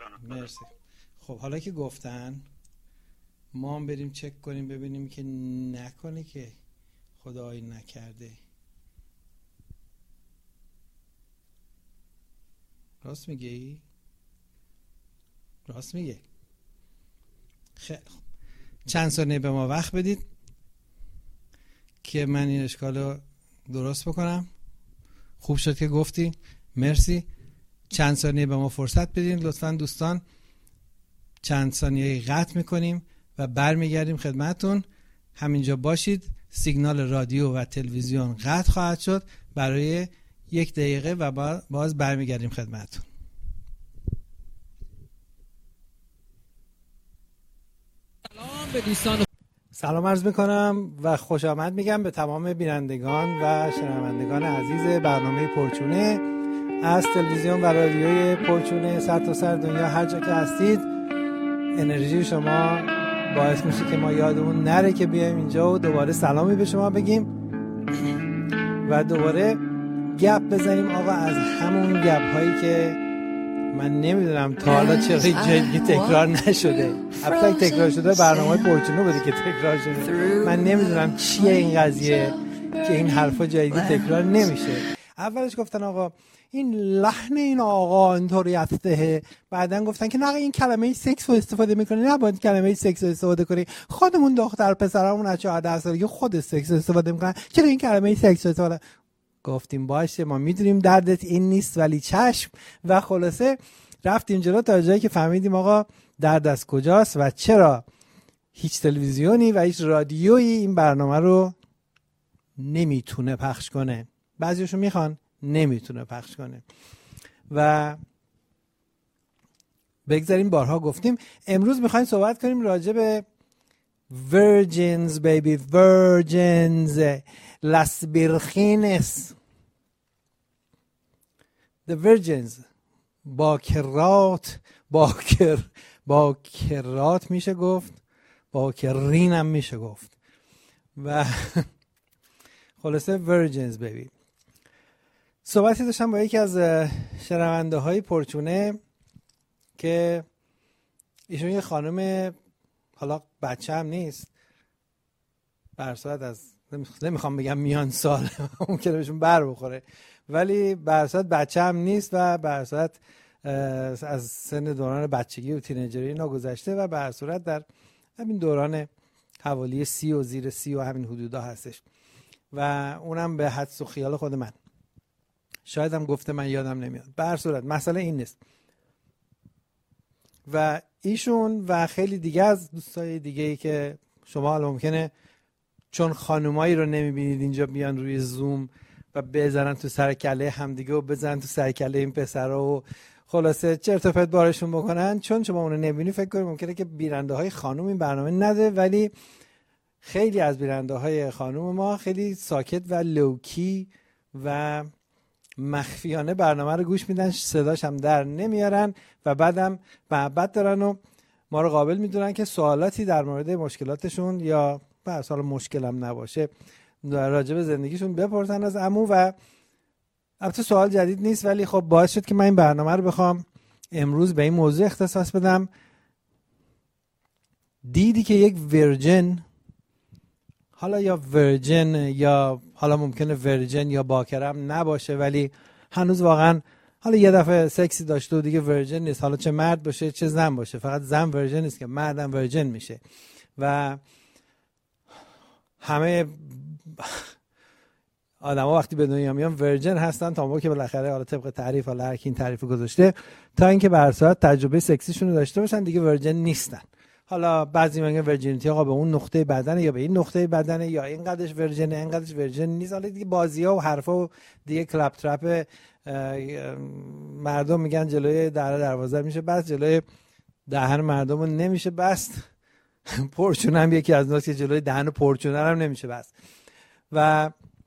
میکنم. مرسی. خب حالا که گفتن ما هم بریم چک کنیم ببینیم که نکنه که خدایی نکرده. راست میگه؟ راست میگه. خیلی خوب، چند ثانیه به ما وقت بدید که من این اشکال رو درست بکنم. خوب شد که گفتی، مرسی. چند ثانیه به ما فرصت بدین لطفاً دوستان. چند ثانیه قطع میکنیم و برمیگردیم خدمتتون. همینجا باشید. سیگنال رادیو و تلویزیون قطع خواهد شد برای 1 دقیقه و باز برمیگردیم خدمتتون. سلام به دوستان، سلام عرض میکنم و خوش آمد میگم به تمام بینندگان و شنوندگان عزیز برنامه پرچونه از تلویزیون و رادیوی پرچونه سرتاسر دنیا. هر جا که هستید انرژی شما باعث میشه که ما یادمون نره که بیایم اینجا و دوباره سلامی به شما بگیم و دوباره گپ بزنیم. آقا از همون گپ هایی که من نمیدونم تا حالا چرا جدی تکرار نشده. البته تکرار شده برنامه پرچونه بوده که تکرار شده. من نمیدونم چیه این قضیه که این حرفا جدی تکرار نمیشه. اولش گفتن آقا این لحن این آقا اینطوری هسته، بعدن گفتن که نه این کلمه سکس رو استفاده میکنه، نه باید کلمه سکس رو استفاده کنی، خودمون دختر پسرمون از 14 سالگی خود سکس رو استفاده میکنن، چرا این کلمه سکس رو استفاده؟ گفتیم باشه ما میدونیم دردت این نیست ولی چشم. و خلاصه رفتیم جلو تا جایی که فهمیدیم آقا درد از کجاست و چرا هیچ تلویزیونی و هیچ رادیویی این برنامه رو نمیتونه پخش کنه. بعضیشون میخوان، نمیتونه پخش کنه. و بگذاریم بارها گفتیم امروز میخوایم صحبت کنیم راجع به virgins baby virgins las virgines the virgins باکرات میشه گفت، باکرین هم میشه گفت و خلاصه virgins baby. صحبتی داشتم با یکی از شنونده های پرچونه که ایشون یه خانم، حالا بچه هم نیست، برصورت از نمیخوام بگم میان سال ممکنه بهشون بر بخوره، ولی برصورت بچه هم نیست و برصورت از سن دوران بچگی و تینیجری اینا گذشته و برصورت در همین دوران حوالی 30 و زیر 30 و همین حدودا هستش و اونم به حدس و خیال خود من. شاید هم گفته من یادم نمیاد. به هر صورت مسئله این نیست. و ایشون و خیلی دیگه از دوستای دیگه‌ای که شما حالا ممکنه چون خانومایی رو نمیبینید اینجا بیان روی زوم و بزنن تو سر کله همدیگه و بزنن تو سر کله این پسرا و خلاصه چرت و پرت بارشون بکنن، چون شما اون رو نمیبینید فکر کنید ممکنه که بیننده های خانوم این برنامه نده، ولی خیلی از بیننده های خانوم ما خیلی ساکت و لوکی و مخفیانه برنامه رو گوش میدن، صداش هم در نمیارن و بعدم محبت دارن و ما رو قابل میدونن که سوالاتی در مورد مشکلاتشون یا به هر حال مشکل هم نباشه راجع به زندگیشون بپرسن از عمو. و البته سوال جدید نیست ولی خب باعث شد که من این برنامه رو بخوام امروز به این موضوع اختصاص بدم. دیدی که یک ورجن، حالا یا ورجن یا حالا ممکنه ورجن یا باکرم نباشه ولی هنوز واقعا حالا یه دفعه سکسی داشته و دیگه ورجن نیست، حالا چه مرد باشه چه زن باشه، فقط زن ورجن نیست که مردم ورجن میشه. و همه آدما وقتی به دنیا میان ورجن هستن تا موقعی که بالاخره حالا طبق تعریف حالا هر کی این تعریف گذاشته تا اینکه به هر صورت تجربه سکسیشون رو داشته باشن دیگه ورجن نیستن. حالا بعضی میگن ورجینیتی آقا به اون نقطه بدنه یا به این نقطه بدنه یا اینقدرش ورجنه اینقدرش ورجن نیست. حالا دیگه بازی‌ها و حرفا و دیگه کلاب ترپ مردم میگن جلوی دروازه میشه بس، جلوی دهن مردمو نمیشه بس. پرچونه هم یکی از اوناست که جلوی دهن پرچونه هم نمیشه بس. و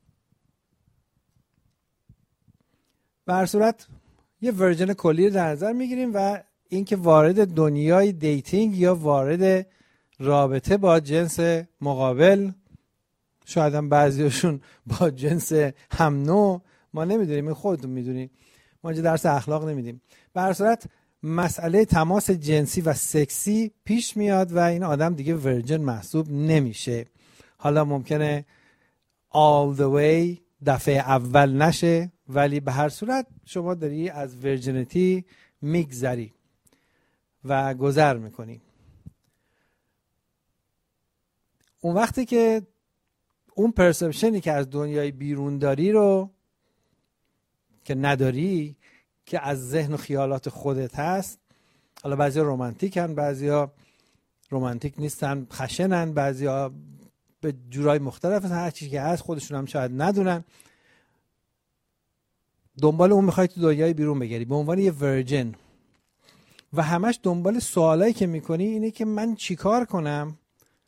به هر صورت یه ورژن کلی رو در نظر میگیریم و اینکه وارد دنیای دیتینگ یا وارد رابطه با جنس مقابل، شاید هم بعضیشون با جنس هم نوع، ما نمیدونیم، خودتون میدونید، ما اینجا درس اخلاق نمیدیم. به هر صورت مسئله تماس جنسی و سکسی پیش میاد و این آدم دیگه ورجن محسوب نمیشه. حالا ممکنه all the way دفعه اول نشه، ولی به هر صورت شما داری از ورجنیتی میگذری و گذر میکنی. اون وقتی که اون پرسپشنی که از دنیای بیرون داری رو که نداری، که از ذهن و خیالات خودت هست، حالا بعضیا رمانتیکن، بعضیا رمانتیک نیستن، خشنن، بعضیا به جورای مختلف هستن، هر چیزی که هست خودشون هم شاید ندونن، دنبال اون میخوای تو دنیای بیرون بگیری به عنوان یه ورجن و همش دنبال سوالایی که میکنی اینه که من چیکار کنم.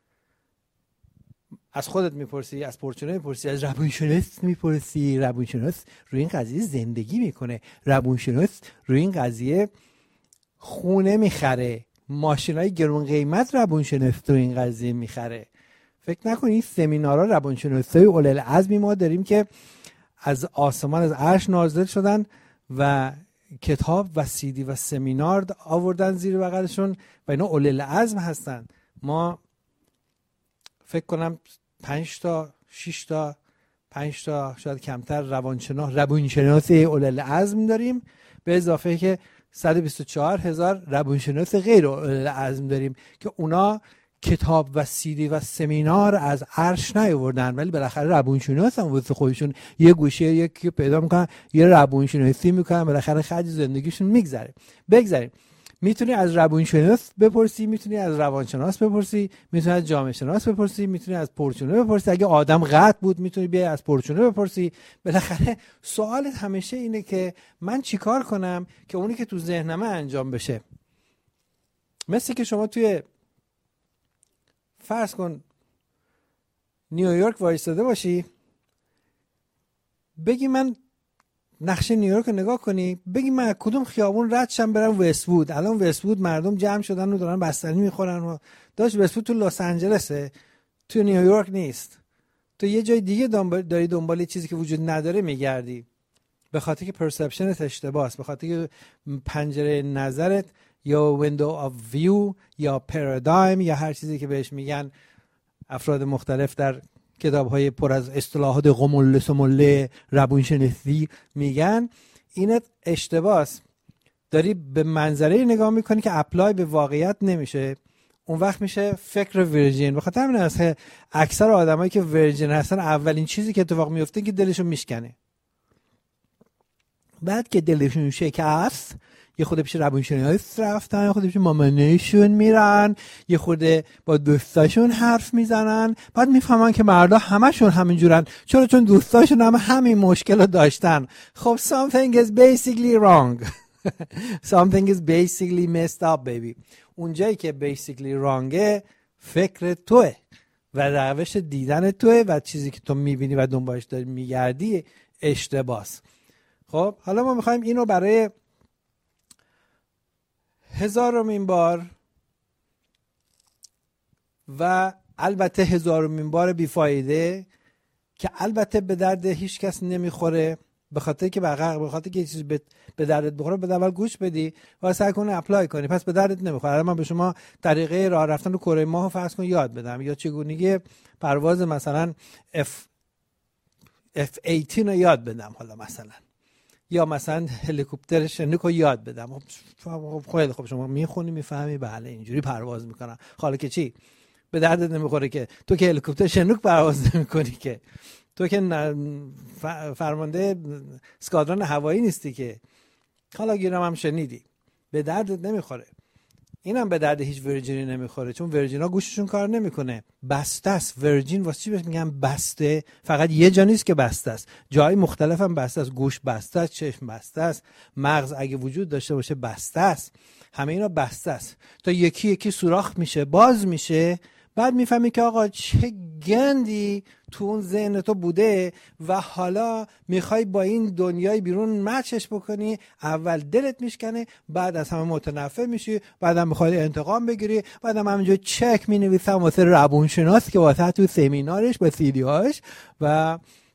از خودت میپرسی، از پرچونه میپرسی، از روانشناس میپرسی. روانشناس روی این قضیه زندگی میکنه، روانشناس روی این قضیه خونه میخره، ماشینای گرون قیمت روانشناس روی این قضیه میخره. فکر نکنید این سمینارها روانشناسای اولوالعزمی ما داریم که از آسمان از عرش نازل شدن و کتاب و سیدی و سمینار آوردن زیر بغلشون و اینا اولوالعزم هستن. ما فکر کنم 5 تا 6 تا 5 تا شاید کمتر روانشناس اولوالعزم داریم، به اضافه که 124,000 روانشناس غیر اولوالعزم داریم که اونا کتاب و سیدی و سمینار از عرش نیاوردن، ولی بالاخره روانشناس هم واسه خودشون یه گوشه یکی پیدا میکنن، یه روانشناسی میکنن، بالاخره خرج زندگیشون میگذره. بگذاریم، میتونی از روانشناس بپرسی، میتونی از روانشناس بپرسی، میتونی از جامعه شناس بپرسی، میتونی از پرچونه بپرسی، اگه آدم قطع بود میتونی بیای از پرچونه بپرسی. بالاخره سوالت همیشه اینه که من چیکار کنم که اونی که تو ذهنمه انجام بشه. مثل که شما توی فرض کن نیویورک وایستاده باشی، بگی من نقشه نیویورک رو نگاه کنی، بگی من کدوم خیابون رد شم برم وست وود. الان وست وود مردم جمع شدن و دارن بستنی میخورن و داشت وست وود تو لس آنجلسه، تو نیویورک نیست. تو یه جای دیگه داری دنبال چیزی که وجود نداره میگردی، به خاطر که پرسپشنت اشتباهه، به خاطر که پنجره نظرت یا ویندو آف ویو یا پارادایم یا هر چیزی که بهش میگن افراد مختلف در کتاب‌های پر از اصطلاحات قمل سمله روانشناسی میگن، اینت اشتباهه. داری به منظره نگاه میکنی که اپلای به واقعیت نمیشه، اون وقت میشه فکر ورژن. بخاطر همین است اکثر آدمایی که ورژن هستن اولین چیزی که اتفاق میفته که دلشون میشکنه. بعد که دلشون شکست یه خود پیش روانشناس رفتن، یه خود پیش مامانشون میرن، یه خود با دوستاشون حرف میزنن، بعد میفهمن که مردا همشون همینجورن، چون دوستاشون هم همین مشکل رو داشتن. خب something is basically wrong. something is basically messed up baby. اونجایی که basically wrongه فکر توه و روش دیدن توه و چیزی که تو میبینی و دنبالش داری میگردی اشتباهه. خب حالا ما میخوایم اینو برای 1000مین بار و البته 1000مین بار بیفایده که البته به درد هیچ کس نمیخوره، به خاطر که یه چیزی به دردت بخوره به اول گوش بدی و سعی کنی اپلای کنی، پس به دردت نمیخوره. من به شما طریقه راه رفتن رو کره ماه فرض کن یاد بدم، یا چگونگی پرواز مثلا F-18 رو یاد بدم، حالا مثلا یا مثلا هلیکوپتر شنوک رو یاد بدم. خیلی خب شما میخونی میفهمی بله اینجوری پرواز میکنن. حالا که چی به دردت نمیخوره که تو که هلیکوپتر شنوک پرواز نمیکنی، که تو که فرمانده اسکادران هوایی نیستی، که حالا گیرم هم شنیدی، به دردت نمیخوره. اینم به درد هیچ ورجینی نمیخوره، چون ورجینا گوششون کار نمیکنه، بسته است. ورجین واسه چی بهش میگن بسته؟ فقط یه جا نیست که بسته است، جای مختلف هم بسته است. گوش بسته است، چشم بسته است، مغز اگه وجود داشته باشه بسته است، همه اینا بسته است تا یکی یکی سوراخ میشه، باز میشه، بعد میفهمی که آقا چه گندی تو اون ذهن تو بوده و حالا میخوای با این دنیای بیرون مچش بکنی. اول دلت میشکنه، بعد از همه متنفر میشی، بعدم میخوای انتقام بگیری، بعدم همینجا چک مینویسم واسه روانشناس که واسه تو سمینارش با سیدی‌هاش و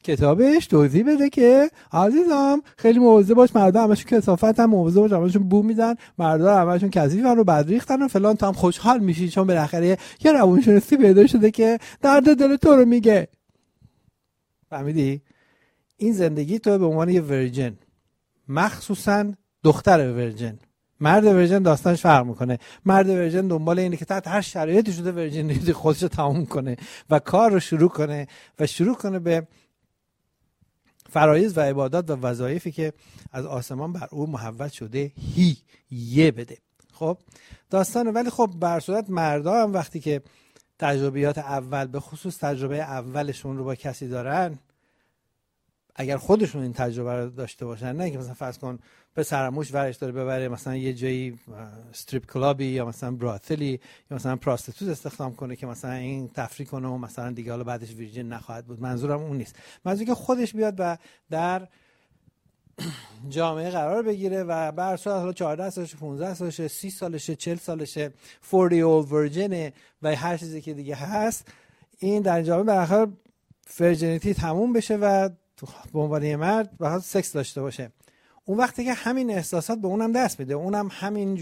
کتابش توضیح بده که عزیزم خیلی مواظب باش، مردا همشون کثافت هم مواظب باش، همشون بو میدن، مردا همشون کثیفن رو بد ریختن و فلان، تا هم خوشحال میشی چون بالاخره یه روانشناسی پیدا شده که درد دل تو رو میگه. فهمیدی؟ این زندگی تو به عنوان یه ورجن، مخصوصا دختر ورجن. مرد ورجن داستانش فرق میکنه. مرد ورجن دنبال اینه که تحت هر شرایطی شده ورجنیتی خودش رو تموم کنه و کار رو شروع کنه به فرایض و عبادات و وظایفی که از آسمان بر او محول شده یه بده. خب داستانه. ولی خب بر صورت مردا هم وقتی که تجربیات اول، به خصوص تجربه اولشون رو با کسی دارن، اگر خودشون این تجربه رو داشته باشن، نه که مثلا فرض کن پسرموش ورش داره ببره مثلا یه جایی استریپ کلابی یا مثلا براتلی یا مثلا پراستیتوت استخدام کنه که مثلا این تفریح کنه و مثلا دیگه حالا بعدش ویرجن نخواهد بود. منظورم اون نیست. منظورم که خودش بیاد و در جامعه قرار بگیره و به هر صورت حالا 14 سالشه، 15 سالشه، 30 سالشه، 40 سالشه، 40 old virgin و هر چیزی که دیگه هست، این در جامعه به آخر ورجنیتی تموم بشه و به عنوان یه مرد باید سکس داشته باشه. اون وقتی که همین احساسات به اونم دست میده، اونم همین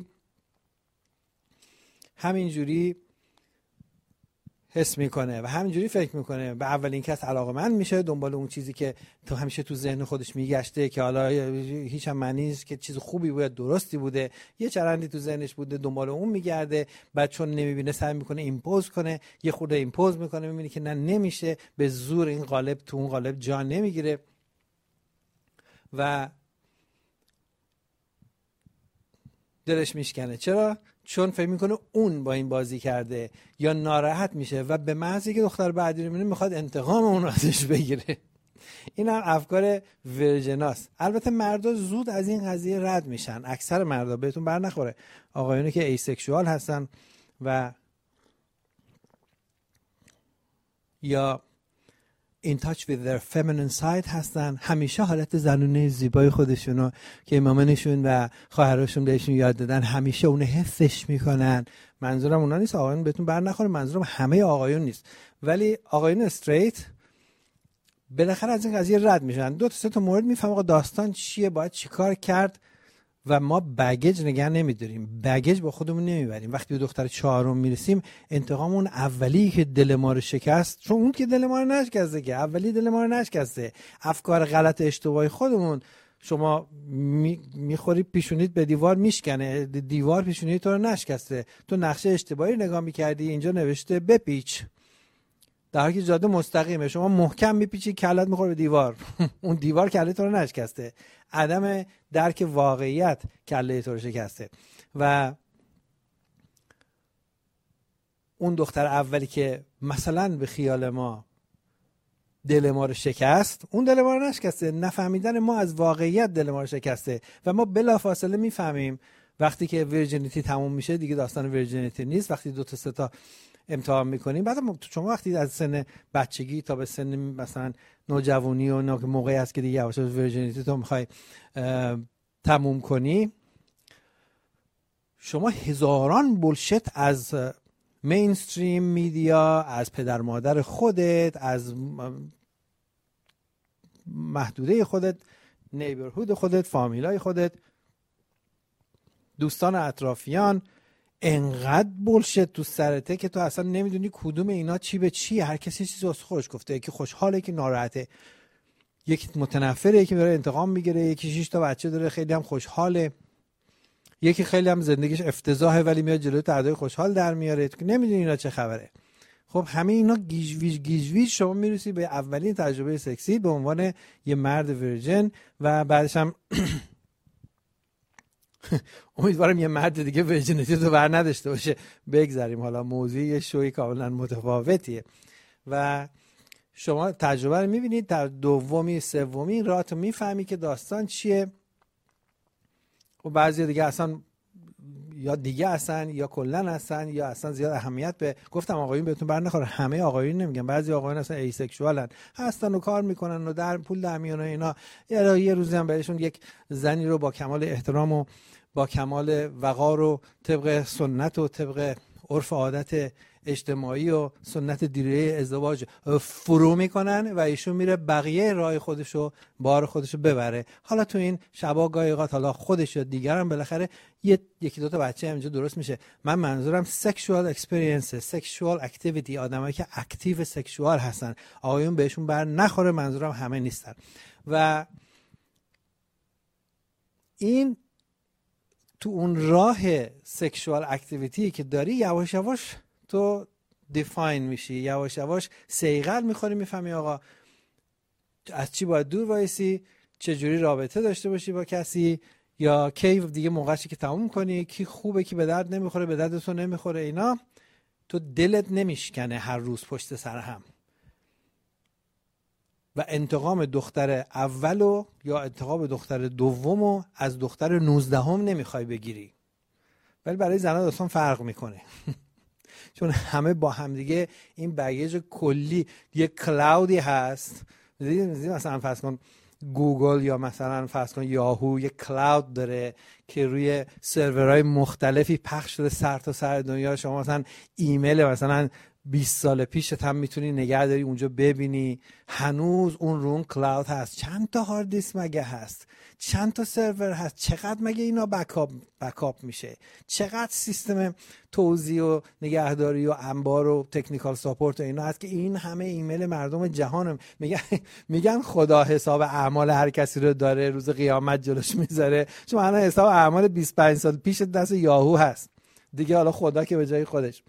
جوری حس میکنه و همینجوری فکر میکنه، به اولین کس علاقه‌مند میشه، دنبال اون چیزی که تو همیشه تو ذهن خودش میگشته که حالا هیچ هم معنی نیست که چیز خوبی بوده، درستی بوده، یه چرندی تو ذهنش بوده، دنبال اون میگرده. بعد چون نمیبینه سعی میکنه ایمپوز کنه، یه خورده ایمپوز میکنه، میبینه که نه نمیشه، به زور این قالب تو اون قالب جا نمیگیره و دلش میشکنه. چرا؟ چون فکر میکنه اون با این بازی کرده، یا ناراحت میشه و به محضی که دختر بعدی رو میبینه میخواد انتقام اون ازش بگیره. این هم افکار ورژناست. البته مردا زود از این قضیه رد میشن. اکثر مردا، بهتون بر نخوره آقایونی که ایسکشوال هستن و یا in touch with their feminine side هستن، همیشه حالت زنونه زیبای خودشونو که مامانشون و خواهراشون بهشون یاد دادن همیشه اون حسش میکنن. منظورم اونا نیست آقایون، بهتون بر نخوره، منظورم همه آقایون نیست، ولی آقایون استریت بالاخره از این قضیه رد میشن. 2-3 مورد میفهم آقا داستان چیه، باید چیکار کرد و ما بگیج نگه نمیداریم، بگیج با خودمون نمیبریم. وقتی به دختر 4 میرسیم، انتقام اون اولی که دل ما رو شکست، چون اون که دل ما رو نشکسته، که اولی دل ما رو نشکسته، افکار غلط اشتباهی خودمون، شما میخوری پیشونیت به دیوار میشکنه، دیوار پیشونیت تو رو نشکسته، تو نقشه اشتباهی نگاه میکردی، اینجا نوشته بپیچ، در حالی که جاده مستقیمه، شما محکم میپیچی کلت میخوره به دیوار. اون دیوار کله تو رو نشکسته، عدم درک واقعیت کله تو رو شکسته. و اون دختر اولی که مثلا به خیال ما دل ما رو شکست، اون دل ما رو نشکسته، نفهمیدن ما از واقعیت دل ما رو شکسته و ما بلافاصله میفهمیم وقتی که ورجنیتی تموم میشه دیگه داستان ورجنیتی نیست. وقتی 2-3 تا امتحان میکنیم، بعد شما وقتی از سن بچگی تا به سن مثلا نوجوانی و موقعی هست که دیگه یواش یواش ورجنیتی تو میخوای تموم کنی، شما هزاران بولشت از مینستریم میدیا، از پدر مادر خودت، از محدوده خودت، نیبرهود خودت، فامیلای خودت، دوستان اطرافیان، انقدر بولشت تو سرته که تو اصلا نمیدونی کدوم اینا چی به چی. هر کسی چیزی واسه خودش گفته، یکی خوشحاله، یکی ناراحته، یکی متنفره، یکی داره انتقام میگیره، یکی 6 تا بچه داره خیلی هم خوشحاله، یکی خیلی هم زندگیش افتضاحه ولی میاد جلوی تعدای خوشحال در میاره، تو نمیدونی اینا چه خبره. خب همه اینا گیجویج شما میرسی به اولین تجربه سکسی به عنوان یه مرد ورجن و بعدش هم امیدوارم یه مرد دیگه ورجنیتی تو بر نداشته باشه. بگذاریم، حالا موضوع یه شوی کاملا متفاوتیه و شما تجربه رو میبینید، در دومی سومی راهتو میفهمی که داستان چیه. و بعضی دیگه اصلا یا دیگه هستن یا کلن هستن یا اصلا زیاد اهمیت به، گفتم آقایون بهتون بر نخوره، همه آقایون نمیگم، بعضی آقایون اصلا ایسکشوالن، هستن و کار میکنن و در پول در میانه اینا. یه روزی هم بهشون یک زنی رو با کمال احترام و با کمال وقار و طبق سنت و طبق عرف عادت اجتماعی و سنت دیره ازدواج فرو میکنن و ایشون میره بقیه راه خودشو بار خودشو ببره. حالا تو این شبا گاهی اوقات حالا خودش یا دیگران بالاخره یکی دو تا بچه همینجا درست میشه. من منظورم سکشوال اکسپریانس، سکشوال اکتیویتی، آدمایی که اکتیو سکشوال هستن، آقایون بهشون بر نخوره، منظورم همه نیستن. و این تو اون راه سکشوال اکتیویتی که داری یواش یواش تو دیفاین میشی، یواش یواش سیغل میخوری، میفهمی آقا از چی باید دور وایسی، چجوری رابطه داشته باشی با کسی، یا کی دیگه موقعشی که تموم کنی، کی خوبه کی به درد نمیخوره، به درد تو نمیخوره. اینا تو دلت نمیشکنه هر روز پشت سر هم. و انتقام دختر اولو یا انتقام دختر دومو از دختر 19 نمیخوای بگیری، ولی برای زنها داستان فرق میکنه. چون همه با همدیگه این بگیج کلی یه کلاودی هست. مثلا فرض کن گوگل یا مثلا فرض کن یاهو یه کلاود داره که روی سرورهای مختلفی پخش شده سر تا سر دنیا. شما مثلا ایمیل مثلا 20 سال پیشت هم میتونی نگه داری اونجا ببینی، هنوز اون رون کلاود هست. چند تا هارد دیسک مگه هست، چند تا سرور هست، چقدر مگه اینا بکاپ میشه، چقدر سیستم توزیع و نگهداری و انبار و تکنیکال ساپورت و اینا هست که این همه ایمیل مردم جهانم میگن خدا حساب اعمال هر کسی رو داره، روز قیامت جلوش میذاره. چون الان حساب اعمال 25 سال پیش دست یاهو هست دیگه، حالا خدا که به جای خودش.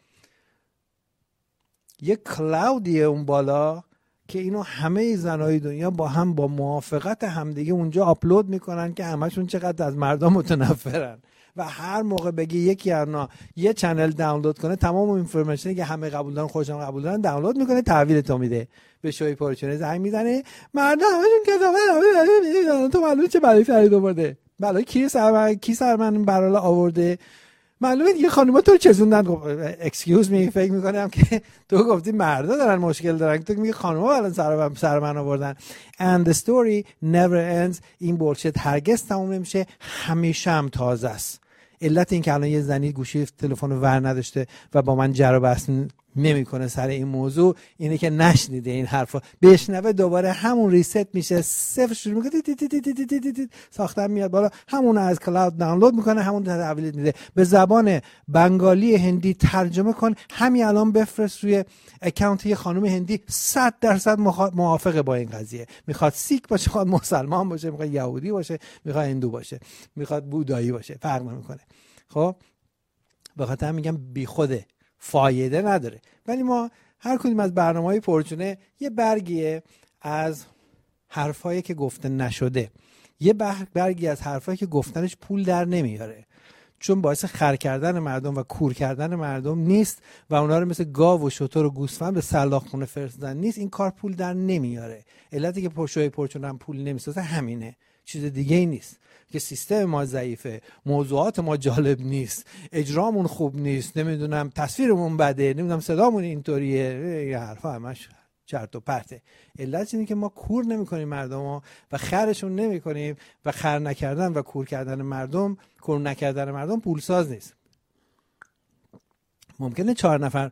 یه کلاودیه اون بالا که اینو همه زنای دنیا با هم با موافقت همدیگه اونجا آپلود میکنن که همشون چقدر از مردم متنفرن. و هر موقع بگی یکی از یه چنل دانلود کنه، تمام اون اینفورمیشنی که همه قبول دارن خودشون قبول دارن دانلود میکنه، تحویل تو میده. به شوی پرچونه زنگ میزنه، مردم همشون کذابه، تو معلومه چه بلایی سرت آورده، بلایی کی سر من برالا آورده. معلومه دیگه خانوما تو رو چزوندن. اکسکیوز می، فکر میکنم که تو گفتی مردا دارن مشکل دارن، تو میگی خانوما الان سر من آوردن. and the story never ends. این بولشت هرگز تموم نمیشه، همیشه هم تازه است. علت این که الان یه زنی گوشی تلفن رو ور نداشته و با من جر و بحث نمیکنه سر این موضوع اینه که نشنیده این حرفا. بشنوه دوباره همون ریست میشه، صفر شروع میکنه، ساختن میاد بالا، همون از کلاود دانلود میکنه، همون تحویل میده. به زبان بنگالی هندی ترجمه کن، همین الان بفرست روی اکانت یه خانم هندی. 100% موافقه با این قضیه. میخواد سیک باشه، میخواد مسلمان باشه، میخواد یهودی باشه، میخواد هندو باشه، میخواد بودایی باشه، فرق نمیکنه. خب به خاطر میگم بی خوده، فایده نداره. ولی ما هر کدوم از برنامه‌های پرچونه یه برگیه از حرفایی که گفته نشده، یه برگی از حرفایی که گفتنش پول در نمیاره، چون باعث خر کردن مردم و کور کردن مردم نیست و اونا رو مثل گاو و شتر و گوسفند به سلاخونه فرستادن نیست. این کار پول در نمیاره. علتی که پشوی پرچونه هم پول نمیسازه همینه، چیز دیگه ای نیست. که سیستم ما ضعیفه، موضوعات ما جالب نیست، اجرامون خوب نیست، نمیدونم تصویرمون بده، نمیدونم صدامون اینطوریه، یه حرفا همش چرت و پرته. علت اینه که ما کور نمی‌کنیم مردمو و خرشون نمی‌کنیم و خر نکردن و کور کردن مردم، کور نکردن مردم پولساز نیست. ممکنه 4 نفر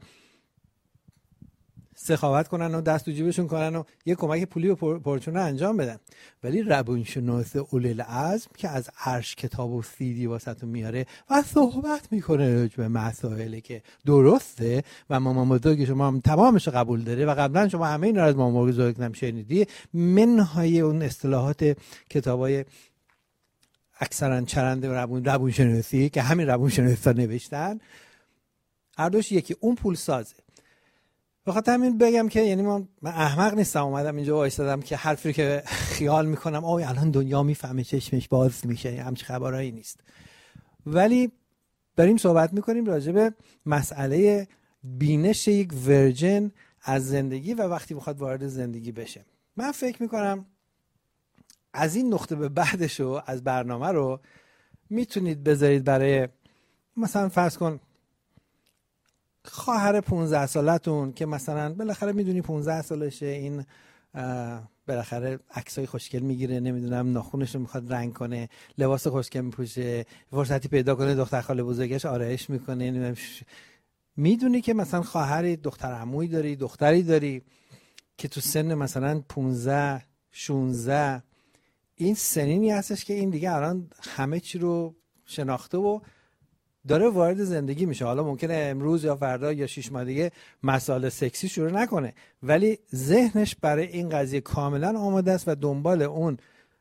سخاوت کنن و دست تو جیبشون کنن و یه کمک پولی به پرچونه انجام بدن، ولی روانشناس اولوالعزم که از عرش کتاب و سیدی واسهتون میاره و صحبت میکنه راجع به مسائلی که درسته و مامان بزرگ شما هم تمامش قبول داره و قبلا شما همه اینا رو از مامان بزرگ هم شنیدی، منهای اون اصطلاحات کتابای اکثرا چرند روانشناسی که همین روانشناسا نوشتن، هر دوش یکی، اون پول سازه. بخاطر همین بگم که یعنی من احمق نیستم اومدم اینجا وایسادم که حرفی که خیال میکنم آوی الان دنیا میفهمه چشمش باز میشه، همچین خبرایی نیست. ولی داریم صحبت میکنیم راجع به مسئله بینش یک ورژن از زندگی و وقتی بخواد وارد زندگی بشه. من فکر میکنم از این نقطه به بعدشو از برنامه رو میتونید بذارید برای مثلا فرض کن خواهر 15 سالتون که مثلا بالاخره میدونی 15 سالشه، این بالاخره عکسای خوشگل میگیره، نمیدونم ناخونش رو میخواد رنگ کنه، لباس خوشگل میپوشه، فرصتی پیدا کنه دختر خاله بزرگش آرایش میکنه، نمیدونم میدونی که مثلا خواهری، دختر عمویی داری، دختری داری که تو سن مثلا 15 16، این سنینی هستش که این دیگه الان همه چی رو شناخته و داره وارد زندگی میشه. حالا ممکنه امروز یا فردا یا 6 ماه دیگه مسائل سکسی شروع نکنه، ولی ذهنش برای این قضیه کاملا آماده است و دنبال اون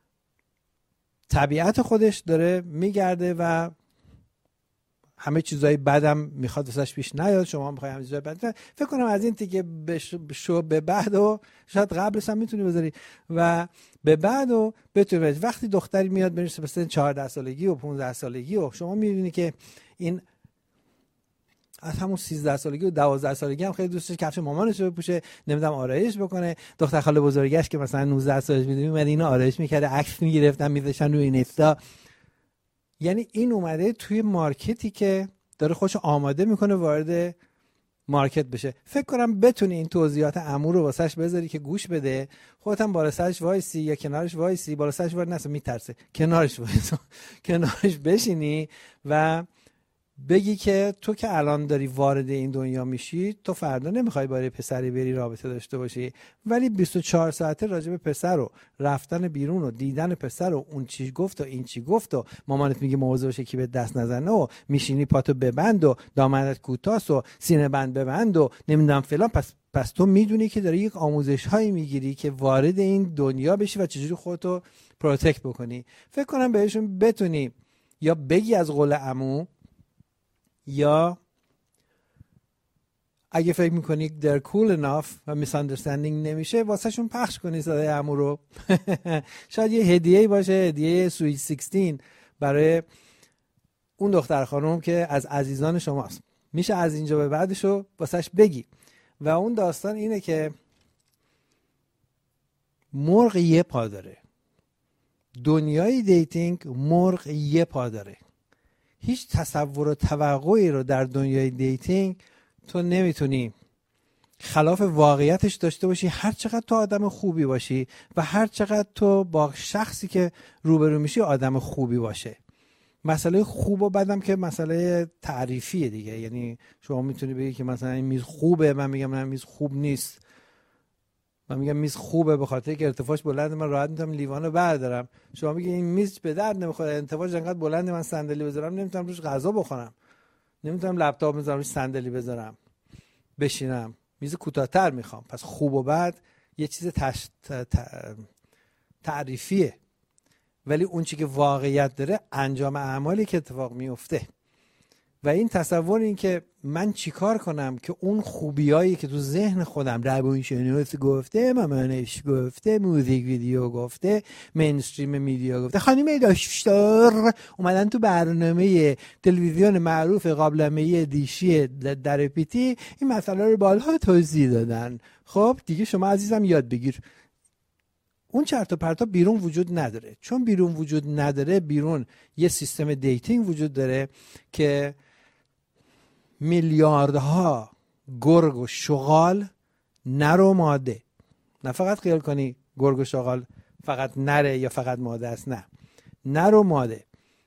طبیعت خودش داره میگرده و همه چیزای بدم میخواد واسش پیش نیاد. شما میخوای همه چیزای بد. فکر کنم از این دیگه به بعد و شاید قبلش هم میتونی بذاری و به بعد و بتونی وقتی دختری میاد برسه به سن 14 سالگی و 15 سالگی و شما میبینی که این از همون 13 سالگی و 12 سالگی هم خیلی دوستش کفش مامانش رو بپوشه، نمیدونم آرایش بکنه. دختر خاله بزرگش که مثلا 19 سالش میدونی اومد اینا آرایش میکرده، عکس میگرفتن میذاشتن روی اینستا. یعنی این اومده توی مارکتی که داره خودش آماده میکنه وارد مارکت بشه. فکر کنم بتونی این توضیحات عمو رو واسش بذاری که گوش بده، خودت هم بالا سرش وایسی یا کنارش وایسی، بالا سرش وارد نشه میترسه، کنارش وایسی کنارش بشینی و بگی که تو که الان داری وارد این دنیا میشی، تو فردا نمیخوای با پسری بری رابطه داشته باشی، ولی 24 ساعته راجع به پسر و رفتن بیرون و دیدن پسر و اون چی گفت و این چی گفت و مامانت میگه مواظب باش کی به دست نزنه و میشینی پاتو ببند و دامنت کوتاست و سینه بند ببند و نمیدونم فلان. پس تو میدونی که داری یک آموزش هایی میگیری که وارد این دنیا بشی و چجوری خودتو پروتکت بکنی. فکر کنم بهشون بتونی یا بگی از قول عمو، یا اگه فکر میکنی they're cool enough و misunderstanding نمیشه واسه شون پخش کنی صدای عمو رو. شاید یه هدیه‌ای باشه، هدیه سویت 16 برای اون دختر خانم که از عزیزان شماست. میشه از اینجا به بعدشو واسهش بگی. و اون داستان اینه که مرغ یه پا داره، دنیای دیتینگ مرغ یه پا داره. هیچ تصور و توقعی رو در دنیای دیتینگ تو نمیتونی خلاف واقعیتش داشته باشی، هر چقدر تو آدم خوبی باشی و هر چقدر تو با شخصی که روبرو میشی آدم خوبی باشه. مسئله خوب و بدم که مسئله تعریفیه دیگه. یعنی شما میتونی بگی که مثلا این میز خوبه، من میگم نه میز خوب نیست. من میگم میز خوبه به خاطر که ارتفاعش بلنده، من راحت میتونم لیوانو بردارم. شما میگی این میز به درد نمیخوره، ارتفاعش انقدر بلنده من صندلی بذارم نمیتونم روش غذا بخورم، نمیتونم لپتاپ بذارم روش صندلی بذارم بشینم، میز کوتاه‌تر میخوام. پس خوب و بد یه چیز تعریفیه، ولی اون چی که واقعیت داره انجام اعمالی که اتفاق میفته. و این تصور این که من چیکار کنم که اون خوبیایی که تو ذهن خودم روانشناس گفته، مامانش گفته، موزیک ویدیو گفته، مینستریم میدیا گفته، خانم داشتار اومدن تو برنامه تلویزیون معروف قابلمه‌ای دیشی در پیتی این مسئله رو بالها توضیح دادن. خب دیگه شما عزیزم یاد بگیر. اون چرت و پرتا بیرون وجود نداره. چون بیرون وجود نداره، بیرون یه سیستم دیتینگ وجود داره که میلیاردها گرگ و شغال، نر و ماده، نه فقط خیال کنی گرگ و شغال فقط نره یا فقط ماده است، نه، نر و ماده،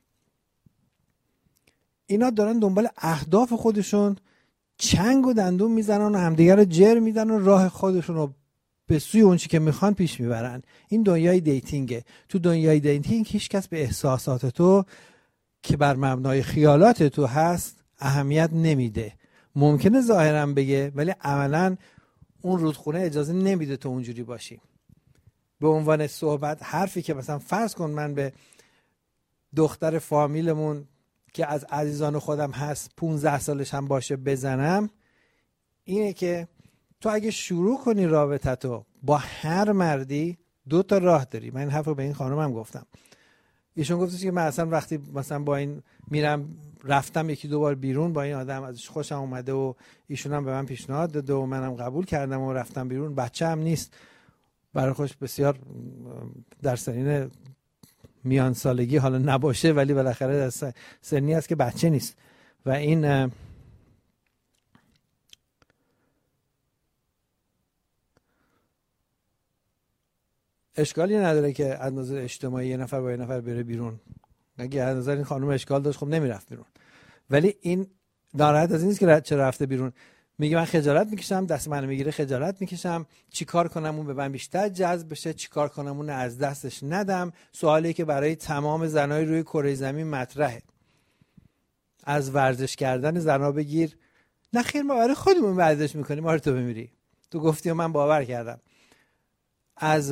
اینا دارن دنبال اهداف خودشون چنگ و دندون میزنن و همدیگر رو جر میدن و راه خودشون رو به سوی اون چی که میخوان پیش میبرن. این دنیای دیتینگه. تو دنیای دیتینگ هیچ کس به احساسات تو که بر مبنای خیالات تو هست اهمیت نمیده. ممکنه ظاهرا بگه ولی عملا اون رودخونه اجازه نمیده تو اونجوری باشی. به عنوان صحبت حرفی که مثلا فرض کن من به دختر فامیلمون که از عزیزان خودم هست 15 سالش هم باشه بزنم، اینه که تو اگه شروع کنی رابطتو با هر مردی 2 تا راه داری. من این حرف رو به این خانم هم گفتم. ایشون گفتش که من اصلا وقتی مثلا با این رفتم 1-2 بار بیرون با این آدم، ازش خوشم اومده و ایشون هم به من پیشنهاد داده و منم قبول کردم و رفتم بیرون، بچه هم نیست، برای خوش بسیار در سنین میان سالگی حالا نباشه ولی بالاخره در سنی است که بچه نیست و این اشکالی نداره که از نظر اجتماعی یه نفر با یه نفر بره بیرون. اگه از نظر این خانم اشکال داشت خب نمیرفت بیرون. ولی این ناراحت از این نیست که چرا رفته بیرون. میگه من خجالت میکشم، دست منو میگیره خجالت میکشم، چیکار کنم اون به من بیشتر جذب بشه، چیکار کنم اون از دستش ندم. سوالی که برای تمام زنای روی کره زمین مطرحه. از ورزش کردن زنا بگیر، نه خیر ما برای خودمون ورزش میکنیم، آره تو بمیری. تو گفتی و من باور کردم. از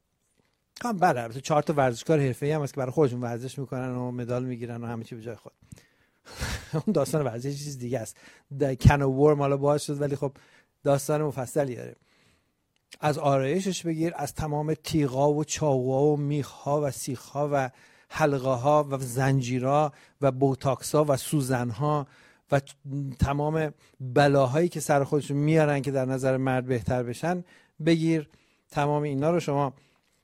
بله البته 4 تا ورزشکار حرفه‌ای هم هست که برای خودشون ورزش میکنن و مدال میگیرن و همه چی به جای خود. اون داستان ورزش چیز دیگه است. کن و ورم حالا باز شد، ولی خب داستان مفصلی داره. از آرایشش بگیر، از تمام تیغا و چاقوها و میخها و سیخها و حلقه‌ها و زنجیرها و بوتاکس‌ها و سوزن‌ها و تمام بلاهایی که سر خودشون میارن که در نظر مرد بهتر بشن بگیر. تمام اینا رو شما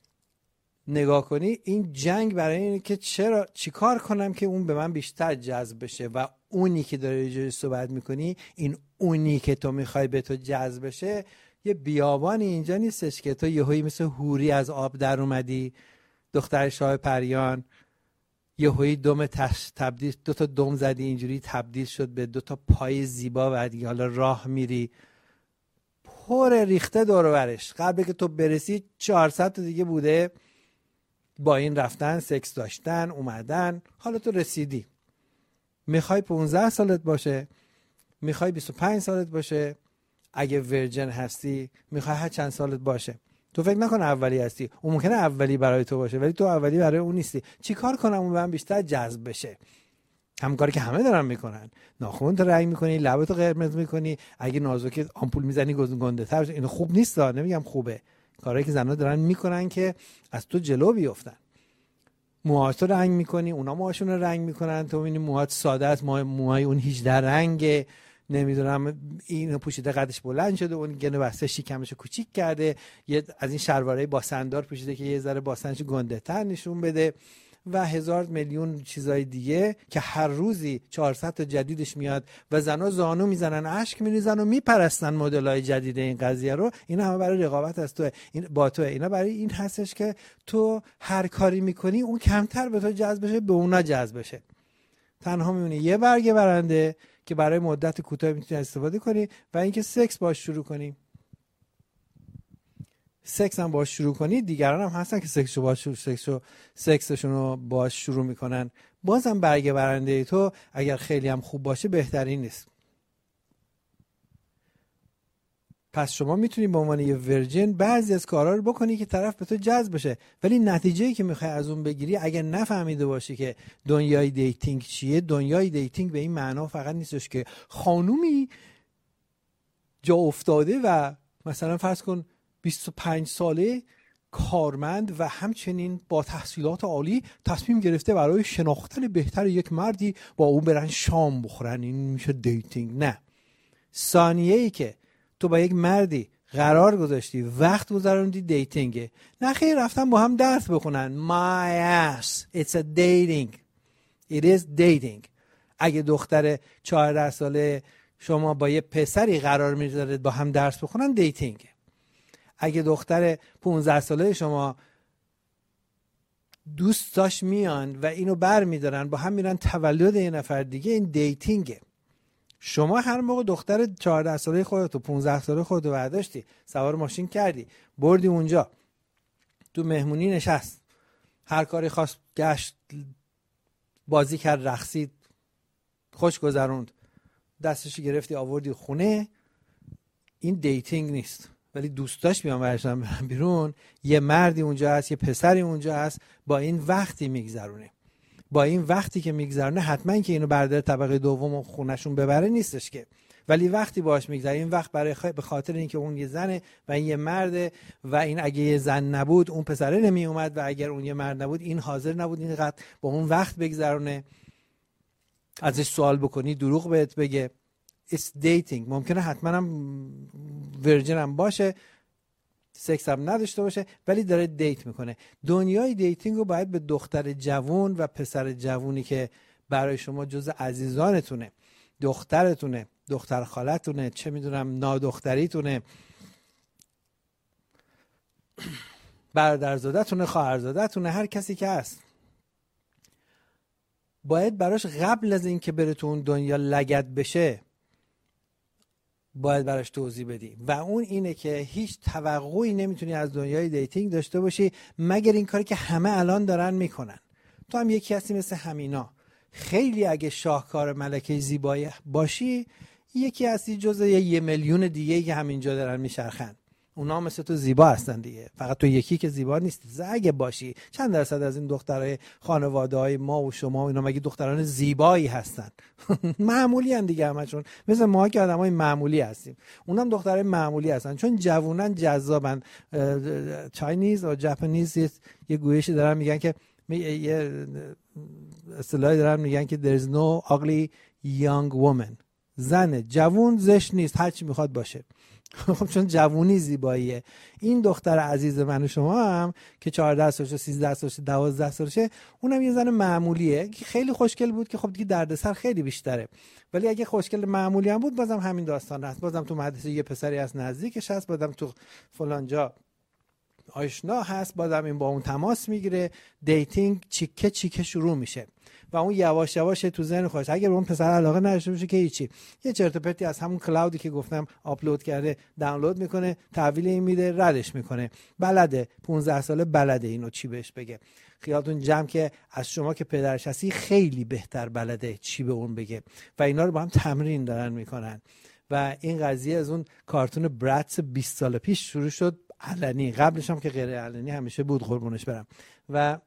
نگاه کنی. این جنگ برای اینه که چیکار کنم که اون به من بیشتر جذب بشه و اونی که داره اینجوری صحبت میکنی، این اونی که تو میخوای به تو جذب بشه، یه بیابانی اینجا نیستش که تو یهویی مثل حوری از آب در اومدی، دختر شاه پریان، یهویی دم تبدیل 2 تا دم زدی اینجوری تبدیل شد به 2 تا پای زیبا و دیگه حالا راه میری. پر ریخته دور و برش. قبل که تو برسی 400 تا دیگه بوده، با این رفتن، سکس داشتن، اومدن، حالا تو رسیدی. میخوای 15 سالت باشه، میخوای 25 سالت باشه، اگه ورجن هستی میخوای هر چند سالت باشه. تو فکر نکن اولی هستی، اون ممکنه اولی برای تو باشه ولی تو اولی برای اون نیستی. چی کار کنم اون من بیشتر جذب بشه؟ هم کاری که همه دارن میکنن. ناخنت رنگ میکنی، لبتو قرمز میکنی، اگه نازک آمپول میزنی گنده تر بشه. اینو خوب نیست، نمیگم خوبه. کارهایی که زنها دارن میکنن که از تو جلو بیفتن. موهاتو رنگ میکنی، اونا موهاشون رو رنگ میکنن، تو میبینی موهات ساده است، موهای اون 18 رنگه، نمیدونم اینو پوشیده قدش بلند شده، اون گنه بسته شکمشو کوچیک کرده، یه از این شلوارای باسندار پوشیده که یه ذره باسنش گنده تر نشون بده و 1000 میلیون چیزای دیگه که هر روزی 400 تا جدیدش میاد و زنا زانو میزنن، اشک میریزن و میپرستن مدل‌های جدید این قضیه رو. اینا همه برای رقابت از توه، این با توه. اینا برای این هستش که تو هر کاری میکنی اون کمتر به تو جذب بشه، به اونا جذب بشه. تنها میمونی یه برگه برنده که برای مدت کوتاه میتونی استفاده کنی و اینکه سکس باش شروع کنی. سکس هم باش شروع کنی، دیگران هم هستن که سکسشون رو باش شروع میکنن. بازم برگه برنده تو اگر خیلی هم خوب باشه بهترین نیست. پس شما میتونی به عنوان یه ورجن بعضی از کارها رو بکنی که طرف به تو جذب بشه، ولی نتیجه‌ای که میخوای از اون بگیری اگر نفهمیده باشی که دنیای دیتینگ چیه، دنیای دیتینگ به این معنا فقط نیستش که خانومی جا افتاده و مثلا فرض کن 25 ساله کارمند و همچنین با تحصیلات عالی تصمیم گرفته برای شناختن بهتر یک مردی با اون برن شام بخورن، این میشه دیتینگ. نه، ثانیه‌ای که تو با یک مردی قرار گذاشتی، وقت گذروندی، دیتینگه. نه خیر، رفتن با هم درس بخونن. My ass, it's a dating. It is dating. اگه دختر 14 ساله شما با یه پسری قرار میذارید با هم درس بخونن، دیتینگه. اگه دختر 15 ساله شما دوستاش میان و اینو بر میدارن با هم میرن تولد یه نفر دیگه، این دیتینگه. شما هر موقع دختر 14 ساله خودتو 15 ساله خودتو برداشتی، سوار ماشین کردی، بردی اونجا، تو مهمونی نشست، هر کاری خواست گشت، بازی کرد، رقصید، خوش گذروند، دستشو گرفتی آوردی خونه، این دیتینگ نیست. ولی دوستاش بیان برشن بیرون، یه مردی اونجا هست، یه پسری اونجا هست، با این وقتی میگذرونه. با این وقتی که میگذرونه حتما که اینو برداره طبقه دوم خونهشون ببره نیستش که، ولی وقتی باهاش میگذره، این وقت برای به خاطر اینکه اون یه زنه و این یه مرده و این اگه یه زن نبود اون پسره نمی اومد و اگر اون یه مرد نبود این حاضر نبود اینقدر با اون وقت بگذرونه. ازش سوال بکنی دروغ بهت بگه. It's dating. ممکنه حتما هم ورجن هم باشه، سکس هم نداشته باشه، ولی داره دیت میکنه. دنیای دیتینگ رو باید به دختر جوون و پسر جوونی که برای شما جز عزیزانتونه، دخترتونه، دختر خالتونه، چه میدونم نادختریتونه، برادرزادتونه، خواهرزادتونه، هر کسی که هست، باید براش قبل از این که بره تو اون دنیا لگد بشه باید براش توضیح بدی و اون اینه که هیچ توقعی نمیتونی از دنیای دیتینگ داشته باشی مگر این کاری که همه الان دارن میکنن. تو هم یکی هستی مثل همینا. خیلی اگه شاهکار ملکه زیبایی باشی یکی هستی جزء 1 میلیون دیگه که همینجا دارن میچرخن. اونا مثل تو زیبا هستن دیگه، فقط تو یکی که زیبا نیستی. اگه باشی چند درصد از این دخترای خانواده‌های ما و شما و اینا مگه دختران زیبایی هستن؟ معمولی ان دیگه همشون، مثل ما که آدمای معمولی هستیم. اونم دخترای معمولی هستن چون جوونن، جذابن. چاینیز و ژاپنیز یه گویشی دارن میگن که یه اصطلاحی دارن میگن که there is no ugly young woman. زن جوون زشت نیست، هر چی میخواد باشه. خب چون جوونی زیباییه. این دختر عزیز من و شما هم که 14 سالشه، 13 سالشه، 12 سالشه، اونم یه زن معمولیه که خیلی خوشگل بود که خب دیگه دردسر خیلی بیشتره. ولی اگه خوشگل معمولی هم بود بازم همین داستان هست. بازم تو مدرسه یه پسری از نزدیکش هست، بازم تو فلان جا آشنا هست، بازم این با اون تماس میگیره. دیتینگ چیکه چیکه شروع میشه و اون یواش یواش تو ذهن خودش اگه به اون پسر علاقه نداشته باشه که هیچی، یه چرت و پرتی از همون کلاودی که گفتم آپلود کرده دانلود میکنه، تحویل این میده، ردش میکنه. بلده 15 ساله بلده اینو چی بهش بگه. خیالتون جمع که از شما که پدرش هستی خیلی بهتر بلده چی به اون بگه و اینا رو با هم تمرین دارن میکنن. و این قضیه از اون کارتون براتس 20 سال پیش شروع شد علنی، قبلش هم که غیر علنی همیشه بود، قربونش برم. و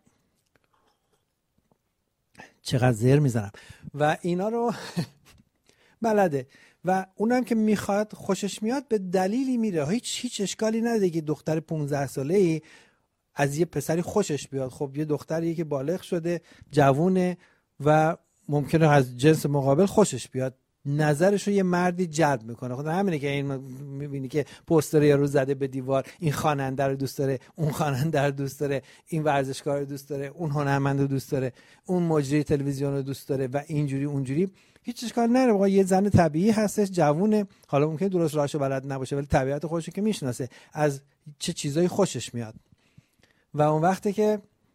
چقدر زر میزنم و اینا رو بلده و اونم که میخواد خوشش میاد به دلیلی میره. هیچ اشکالی نداره که دختر 15 ساله‌ای از یه پسری خوشش بیاد. خب یه دختری که بالغ شده، جوونه و ممکنه از جنس مقابل خوشش بیاد، نظرش رو یه مردی جلب میکنه. خود همینه که این میبینی که پوستر یارو زده به دیوار، این خواننده رو دوست داره، اون خواننده رو دوست داره، این ورزشکار رو دوست داره، اون هنرمند رو دوست داره، اون مجری تلویزیون رو دوست داره و اینجوری اونجوری. هیچ اشکال نداره. واقعا یه زن طبیعی هستش، جوونه، حالا ممکنه درست راهشو بلد نباشه ولی طبیعت خودشو که میشناسه، از چه چیزایی خوشش میاد. و اون وقته که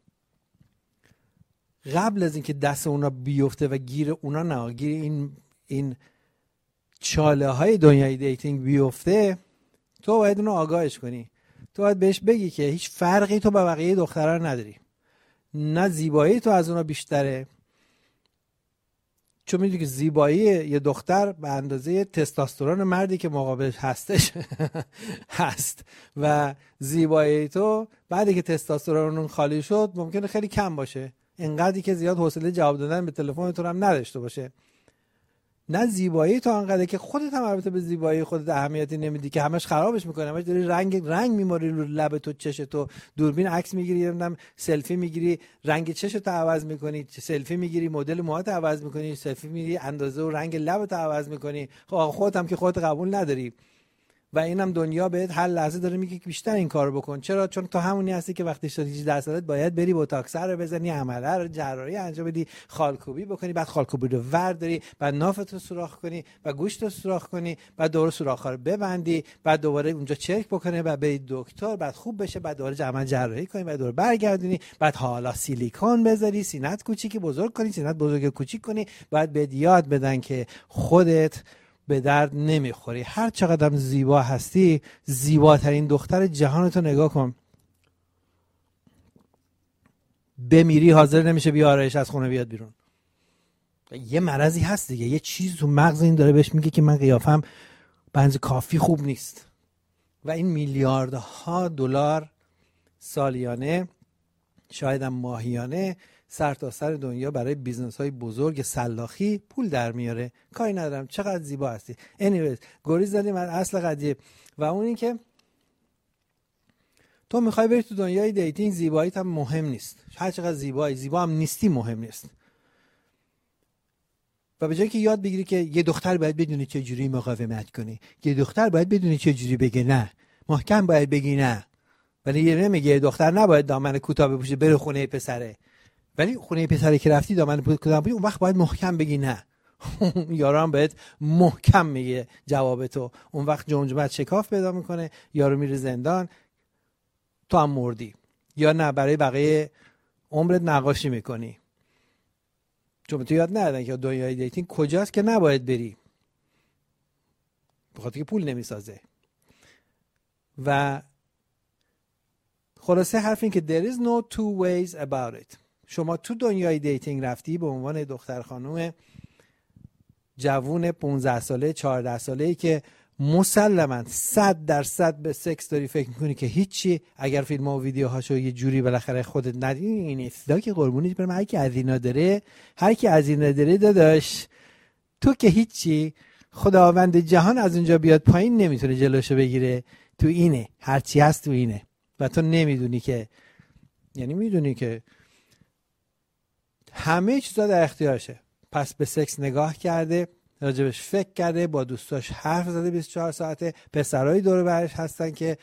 قبل از اینکه دست اونا بیفته و گیر اونا نه، گیر این چاله های دنیای دیتینگ بیفته، تو باید اونو آگاهش کنی. تو باید بهش بگی که هیچ فرقی تو با بقیه دخترها نداری، نه زیبایی تو از اونا بیشتره، چون میدونی که زیبایی یه دختر به اندازه تستوسترون مردی که مقابلش هستش هست و زیبایی تو بعدی که تستوسترون خالی شد ممکنه خیلی کم باشه، اینقدری که زیاد حوصله جواب دادن به تلفن تو هم نداشته باشه. نه زیبایی تو انقدر که خودت هم البته به زیبایی خودت اهمیتی نمیدی که همش خرابش میکنه، همش داری رنگ میماری رو لب تو، چش تو، دوربین عکس میگیری، نمیدونم سلفی میگیری، رنگ چش تو عوض میکنی، سلفی میگیری، مدل موهات عوض میکنی، سلفی میگیری، اندازه و رنگ لبت عوض میکنی. خب خودت هم که خودت قبول نداری و اینم دنیا بهت هر لحظه داره میگه که بیشتر این کارو بکن. چرا؟ چون تو همونی هستی که وقتی شدی 18 سالت باید بری بوتاکس رو بزنی، عمله رو جراحی انجام بدی، خالکوبی بکنی، بعد خالکوبی رو ورداری، بعد نافت رو سوراخ کنی، بعد گوشت رو سوراخ کنی، بعد دوباره سوراخ‌ها رو ببندی، بعد دوباره اونجا چک بکنه، بعد بری دکتر، بعد خوب بشه، بعد دوباره عمل جراحی کنی، بعد دوباره برگردونی، بعد حالا سیلیکون بذاری، سینت کوچیکی بزرگ کنی، سینت بزرگ کوچیک کنی، بعد بهت یاد بدن که خودت به درد نمیخوری. هر چقدر زیبا هستی، زیباترین دختر جهانتو نگاه کن، بمیری حاضر نمیشه بیارش از خونه بیاد بیرون. یه مرضی هست دیگه، یه چیز تو مغز این داره بهش میگه که من قیافم بنز کافی خوب نیست و این میلیاردها دلار سالیانه، شاید هم ماهیانه، سر تا سر دنیا برای بیزنس های بزرگ سلاخی پول در میاره. کاری ندارم چقدر زیبا هستی. anyways گریز زدیم از اصل قضیه و اون این که تو میخوای بری تو دنیای دیتینگ، زیباییت هم مهم نیست. هر چقدر زیبا هم نیستی مهم نیست. و به جایی که یاد بگیری که یه دختر باید بدونی چه جوری مقاومت کنی، یه دختر باید بدونی چه جوری بگه نه، محکم باید بگی نه. ولی یه نمیگه دختر نباید دامن کوتاه بپوشه بره خونه پسره، ولی خونه پسری که رفتی دامن کوتاه بپوشی، اون وقت باید محکم بگی نه. یارو هم باید محکم میگه جواب تو، اون وقت جمجمت شکاف پیدا میکنه، یارو میره زندان، تو هم مردی. یا نه برای بقیه عمرت نقاشی میکنی. چون تو یاد ندادن که دنیای دیتینگ کجاست که نباید بری، بخاطر که پول نمیسازه. و خلاصه حرف این که there is no two ways about it. شما تو دنیای دیتینگ رفتی به عنوان دختر خانم جوون 15 ساله 14 ساله‌ای که مسلماً 100% به سکس داری فکر میکنی که هیچی، اگر فیلم ها و ویدیوهاشو یه جوری بالاخره خودت ندیدی این اصلا که قربونش برم هر کی از اینا داره داداش تو که هیچی، خداوند جهان از اونجا بیاد پایین نمیتونه جلوشو بگیره، تو اینه هرچی هست تو اینه و تو نمیدونی که، یعنی میدونی که همه چیزا در اختیارشه. پس به سکس نگاه کرده، راجبش فکر کرده، با دوستاش حرف زده 24 ساعته، پسرایی دور برش هستن که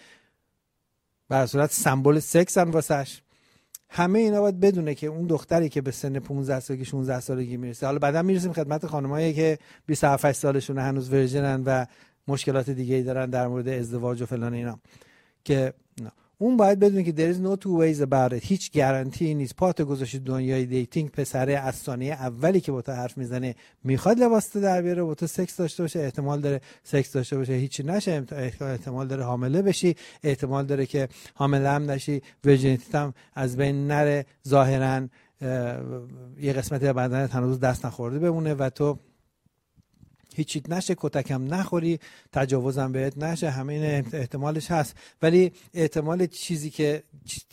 به صورت سمبل سکس هم واسش. همه اینا باید بدونه که اون دختری که به سن 15 سالگی 16 سالگی میرسه، حالا بعدا میرسیم خدمت خانمایی که 27 سالشون هنوز ورژنن و مشکلات دیگه‌ای دارن در مورد ازدواج و فلان اینا، که اون باید بدونه که there is no two ways about it. هیچ گارانتی نیست. پاتو گذاشتی دنیای دیتینگ، پسره از ثانیه اولی که با تو حرف میزنه میخواد لباس در بیاره، با تو سکس داشته باشه، احتمال داره سکس داشته باشه هیچی نشه، احتمال داره حامله بشی، احتمال داره که حامله هم نشی، ویرجینیتیت هم از بین نره، ظاهرا یه قسمتی از بدنت هنوز دست نخورده بمونه و تو هیچیت نشه، کتکم نخوری، تجاوزم بهت نشه. همه این احتمالش هست، ولی چیزی که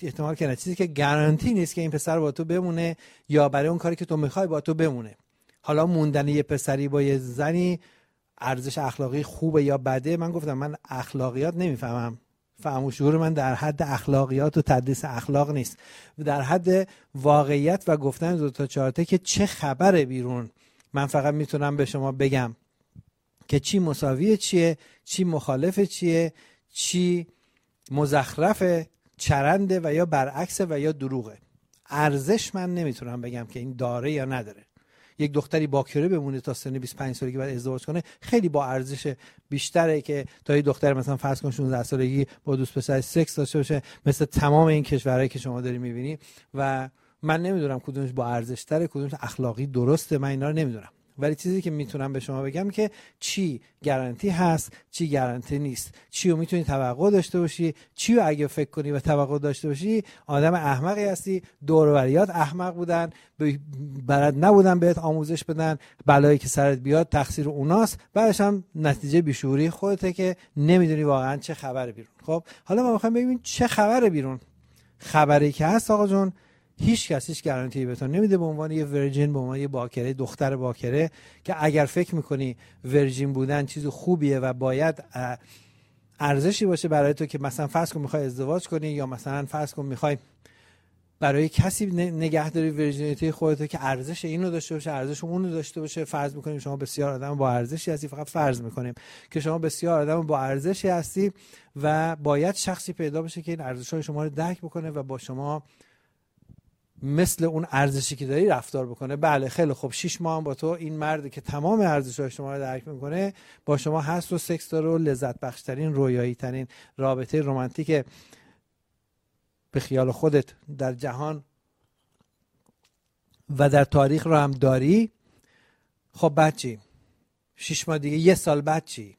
گارانتی نیست که این پسر با تو بمونه یا برای اون کاری که تو میخوای با تو بمونه. حالا موندن یه پسری با یه زنی ارزش اخلاقی خوبه یا بده، من گفتم من اخلاقیات نمیفهمم، فهم و شعور من در حد اخلاقیات و تدریس اخلاق نیست، در حد واقعیت و گفتن دو تا چهارته که چه خبره بیرون. من فقط میتونم به شما بگم که چی مساوی چیه، چی مخالف چیه، چی مزخرف چرنده و یا برعکس و یا دروغه. ارزش من نمیتونم بگم که این داره یا نداره. یک دختری باکره بمونه تا سن 25 سالگی بعد ازدواج کنه خیلی با ارزش بیشتره که تا یه دختر مثلا فرض کن 16 سالگی با دوست پسر سکس داشته باشه، مثل تمام این کشورهایی که شما داری میبینی. و من نمیدونم کدومش با ارزش تره، کدومش اخلاقی درسته، من اینا رو نمیدونم. ولی چیزی که میتونم به شما بگم که چی گارانتی هست، چی گارانتی نیست، چی رو میتونی توقع داشته باشی، چی رو اگه فکر کنی و توقع داشته باشی آدم احمقی هستی. دور و بریات احمق بودن، بلد نبودن بهت آموزش بدن، بلایی که سرت بیاد تقصیر اوناست، بعدش هم نتیجه بیشعوری خودته که نمیدونی واقعا چه خبره بیرون. خب حالا ما میخوایم ببینیم چه خبره بیرون. خبری که هست آقا جون، هیچ کسیش گارانتی بهتون نمیده به عنوان یه ورجین، به عنوان یه باکره، دختر باکره که اگر فکر میکنی ورجین بودن چیز خوبیه و باید ارزشی باشه برای تو که مثلا فرض کن میخوای ازدواج کنی یا مثلا فرض کن میخوای برای کسی نگهداری ورجینیتی خودت که ارزش اینو داشته باشه، ارزش اونو داشته باشه. فرض میکنیم شما بسیار آدم با ارزشی هستی، فقط فرض میکنیم که شما بسیار آدم با ارزشی هستی و باید شخصی پیدا بشه که این ارزش‌های شما رو درک بکنه و با شما مثل اون ارزشی که داری رفتار بکنه. بله خیلی خوب، 6 ماه هم با تو این مردی که تمام ارزش‌های شما رو درک میکنه با شما هست و سکس داره و لذت بخشترین رویایی ترین رابطه رمانتیک به خیال خودت در جهان و در تاریخ رو هم داری. خب بعد چی؟ 6 ماه دیگه، یه سال بعد چی؟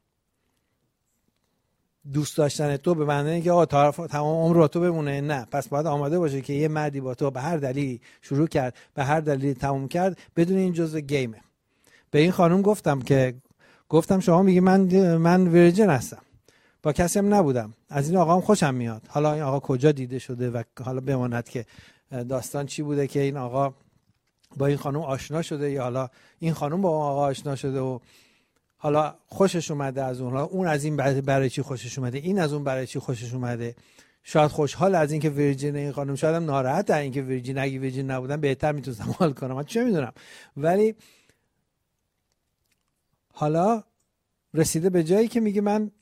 دوست داشتن تو به معنی اینکه تمام عمر با تو بمونه؟ نه. پس باید آماده باشه که یه مردی با تو به هر دلیلی شروع کرد، به هر دلیلی تموم کرد، بدون این جزء گیمه. به این خانم گفتم شما میگی من ورجن هستم، با کسی هم نبودم، از این آقا هم خوشم میاد. حالا این آقا کجا دیده شده و حالا بماند که داستان چی بوده که این آقا با این خانم آشنا شده یا حالا این خانم با اون آقا آشنا شده و حالا خوشش اومده از اون، اون از این برای چی خوشش اومده، این از اون برای چی خوشش اومده. شاید خوشحال از این که ویرجین این خانم، شاید هم ناراحت از این که ویرجین. اگه ویرجین نبودن بهتر میتونستم حال کنم، من چه میدونم. ولی حالا رسیده به جایی که میگه من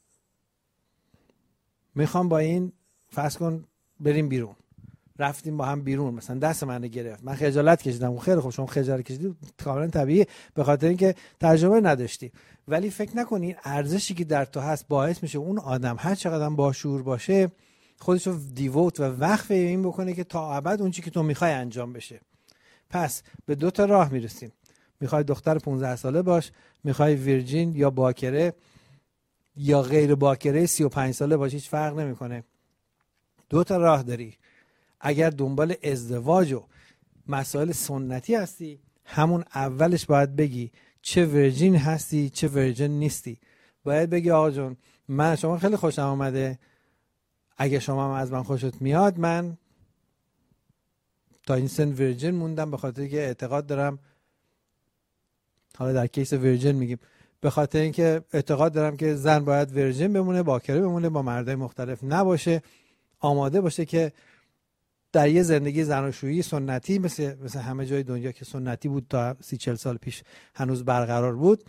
میخوام با این فرض کن بریم بیرون. رفتیم با هم بیرون، مثلا دست منو گرفت، من خجالت کشیدم. خیلی خوب، شما خجالت کشیدید کاملا طبیعیه به خاطر اینکه تجربه نداشتی. ولی فکر نکنین ارزشی که در تو هست باعث میشه اون آدم هر چقدر با شعور باشه خودشو دیووت و وقف این بکنه که تا ابد اون چیزی که تو میخوای انجام بشه. پس به 2 تا راه میرسیم. میخوای دختر 15 ساله باش، میخوای ویرجین یا باکره یا غیر باکره 35 ساله باش، هیچ فرق نمیکنه. 2 تا راه داری. اگر دنبال ازدواج و مسائل سنتی هستی، همون اولش باید بگی چه ورجین هستی چه ورجین نیستی. باید بگی آقا جون من شما خیلی خوشم آمده، اگه شما هم از من خوشت میاد، من تا این سن ورجین موندم به خاطر که اعتقاد دارم، حالا در کیس ورجین میگیم، به خاطر اینکه اعتقاد دارم که زن باید ورجین بمونه، باکره بمونه، با مردای مختلف نباشه، آماده باشه که در یه زندگی زناشویی سنتی مثل همه جای دنیا که سنتی بود تا 30-40 سال پیش هنوز برقرار بود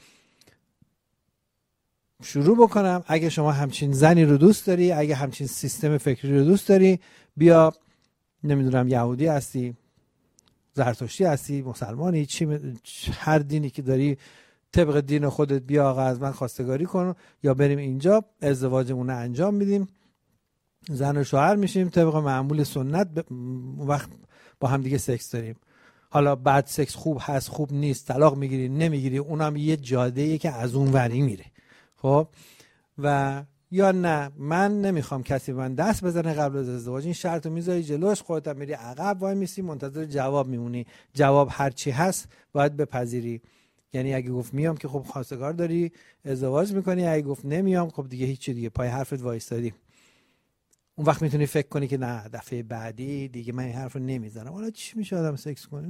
شروع بکنم. اگه شما همچین زنی رو دوست داری، اگه همچین سیستم فکری رو دوست داری، بیا نمیدونم یهودی هستی، زرتشتی هستی، مسلمانی، هر دینی که داری طبق دین خودت بیا آقا از من خواستگاری کن، یا بریم اینجا ازدواجمون رو انجام میدیم، زن و شوهر میشیم، طبق معمول سنت وقت با هم دیگه سکس داریم. حالا بعد سکس خوب هست خوب نیست، طلاق میگیری نمیگیری، اونم یه جاده‌ایه که از اون وری میره. خب و یا نه من نمیخوام کسی من دست بزنه قبل از ازدواج، این شرط رو میذاری جلوش، خودت هم میری عقب وای میسی منتظر جواب میمونی. جواب هر چی هست باید بپذیری. یعنی اگه گفت میام که خب خواستگار داری ازدواج میکنی، اگه گفت نمیام خب دیگه هیچی، دیگه پای حرفت وایستادی. اون وقت میتونی فکر کنی که نه دفعه بعدی دیگه من این حرف رو نمیزنم. حالا چی میشه آدم سکس کنه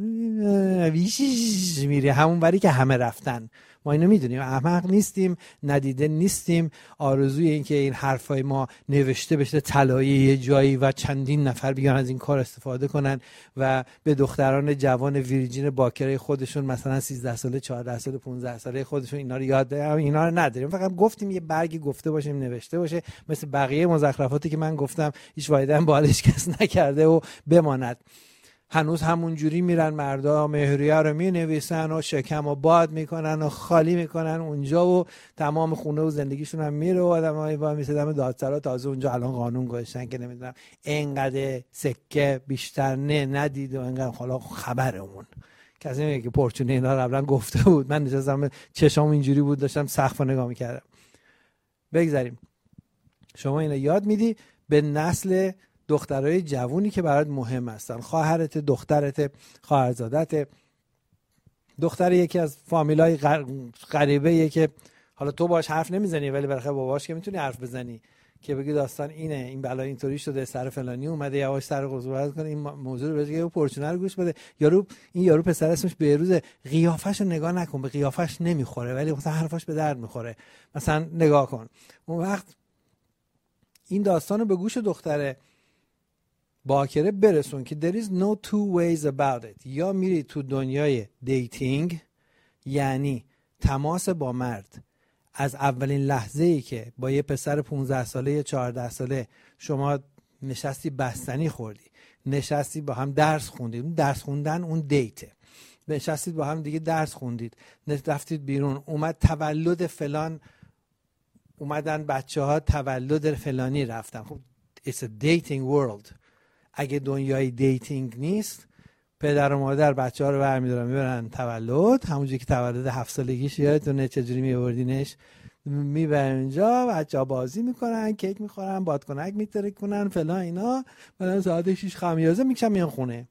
میره همون وری که همه رفتن. ما اینو میدونیم، احمق نیستیم، ندیده نیستیم. آرزوی این که این حرفای ما نوشته بشه طلایی یه جایی و چندین نفر بیان از این کار استفاده کنن و به دختران جوان ویرجین باکره خودشون مثلا 13 ساله 14 ساله 15 ساله خودشون اینا رو یاد بدن، اینا رو نداریم. فقط گفتیم یه برگی گفته باشیم نوشته باشه، مثل بقیه مزخرفاتی که من گفتم هیچ فایده هم بالش کس نکرده و بماند. هنوز همون جوری میرن مردا مهریه رو مینویسن و شکم و باد میکنن و خالی میکنن اونجا و تمام خونه و زندگیشون هم میره و آدمای با میسدم دادسرا تازه اونجا الان قانون گذاشتن که نمیدونم اینقدر سکه بیشتر ندید و اینقدر حالا خبرمون کسی میگه که پرچونه اینا رو قبلا گفته بود. من نشستم چشام اینجوری بود داشتم سقفو نگاه میکردم. بگذاریم. شما اینا یاد میدی به نسل دخترای جوونی که برات مهم هستن، خواهرت، دخترت، خواهرزادت، دختر یکی از فامیلای غریبه که حالا تو باش حرف نمیزنی ولی بالاخره باباش که میتونی حرف بزنی که بگی داستان اینه، این بلا اینطوری شده، سر فلانی اومده، یواش سر قضاوت کنه، این موضوع رو بگه و پرچونه رو گوش بده. یارو پسر اسمش بهروز، قیافش رو نگاه نکن، به قیافش نمیخوره ولی مثلا حرفاش به درد میخوره، مثلا نگاه کن. اون وقت این داستان رو به گوش دختره باکره برسون که there is no two ways about it. یا میری تو دنیای دیتینگ، یعنی تماس با مرد از اولین لحظه‌ای که با یه پسر 15 ساله یا 14 ساله شما نشستی بستنی خوردی، نشستی با هم درس خوندید، اون درس خوندن اون دیته، نشستید با هم دیگه درس خوندید، رفتید بیرون، اومد تولد فلان، اومدن بچه‌ها تولد فلانی رفتن. خب it's a dating world. اگه دنیای دیتینگ نیست، پدر و مادر بچه‌ها رو برمی‌دارن میبرن تولد، همونجوری که تولد 7 سالگیش یادتونه چجوری میآوردینش، میبرن اونجا، بچه‌ها بازی میکنن، کیک میخورن، بادکنک میترکونن فلان اینا، بعد ساعت 6 خمیازه میکشن میان خونه.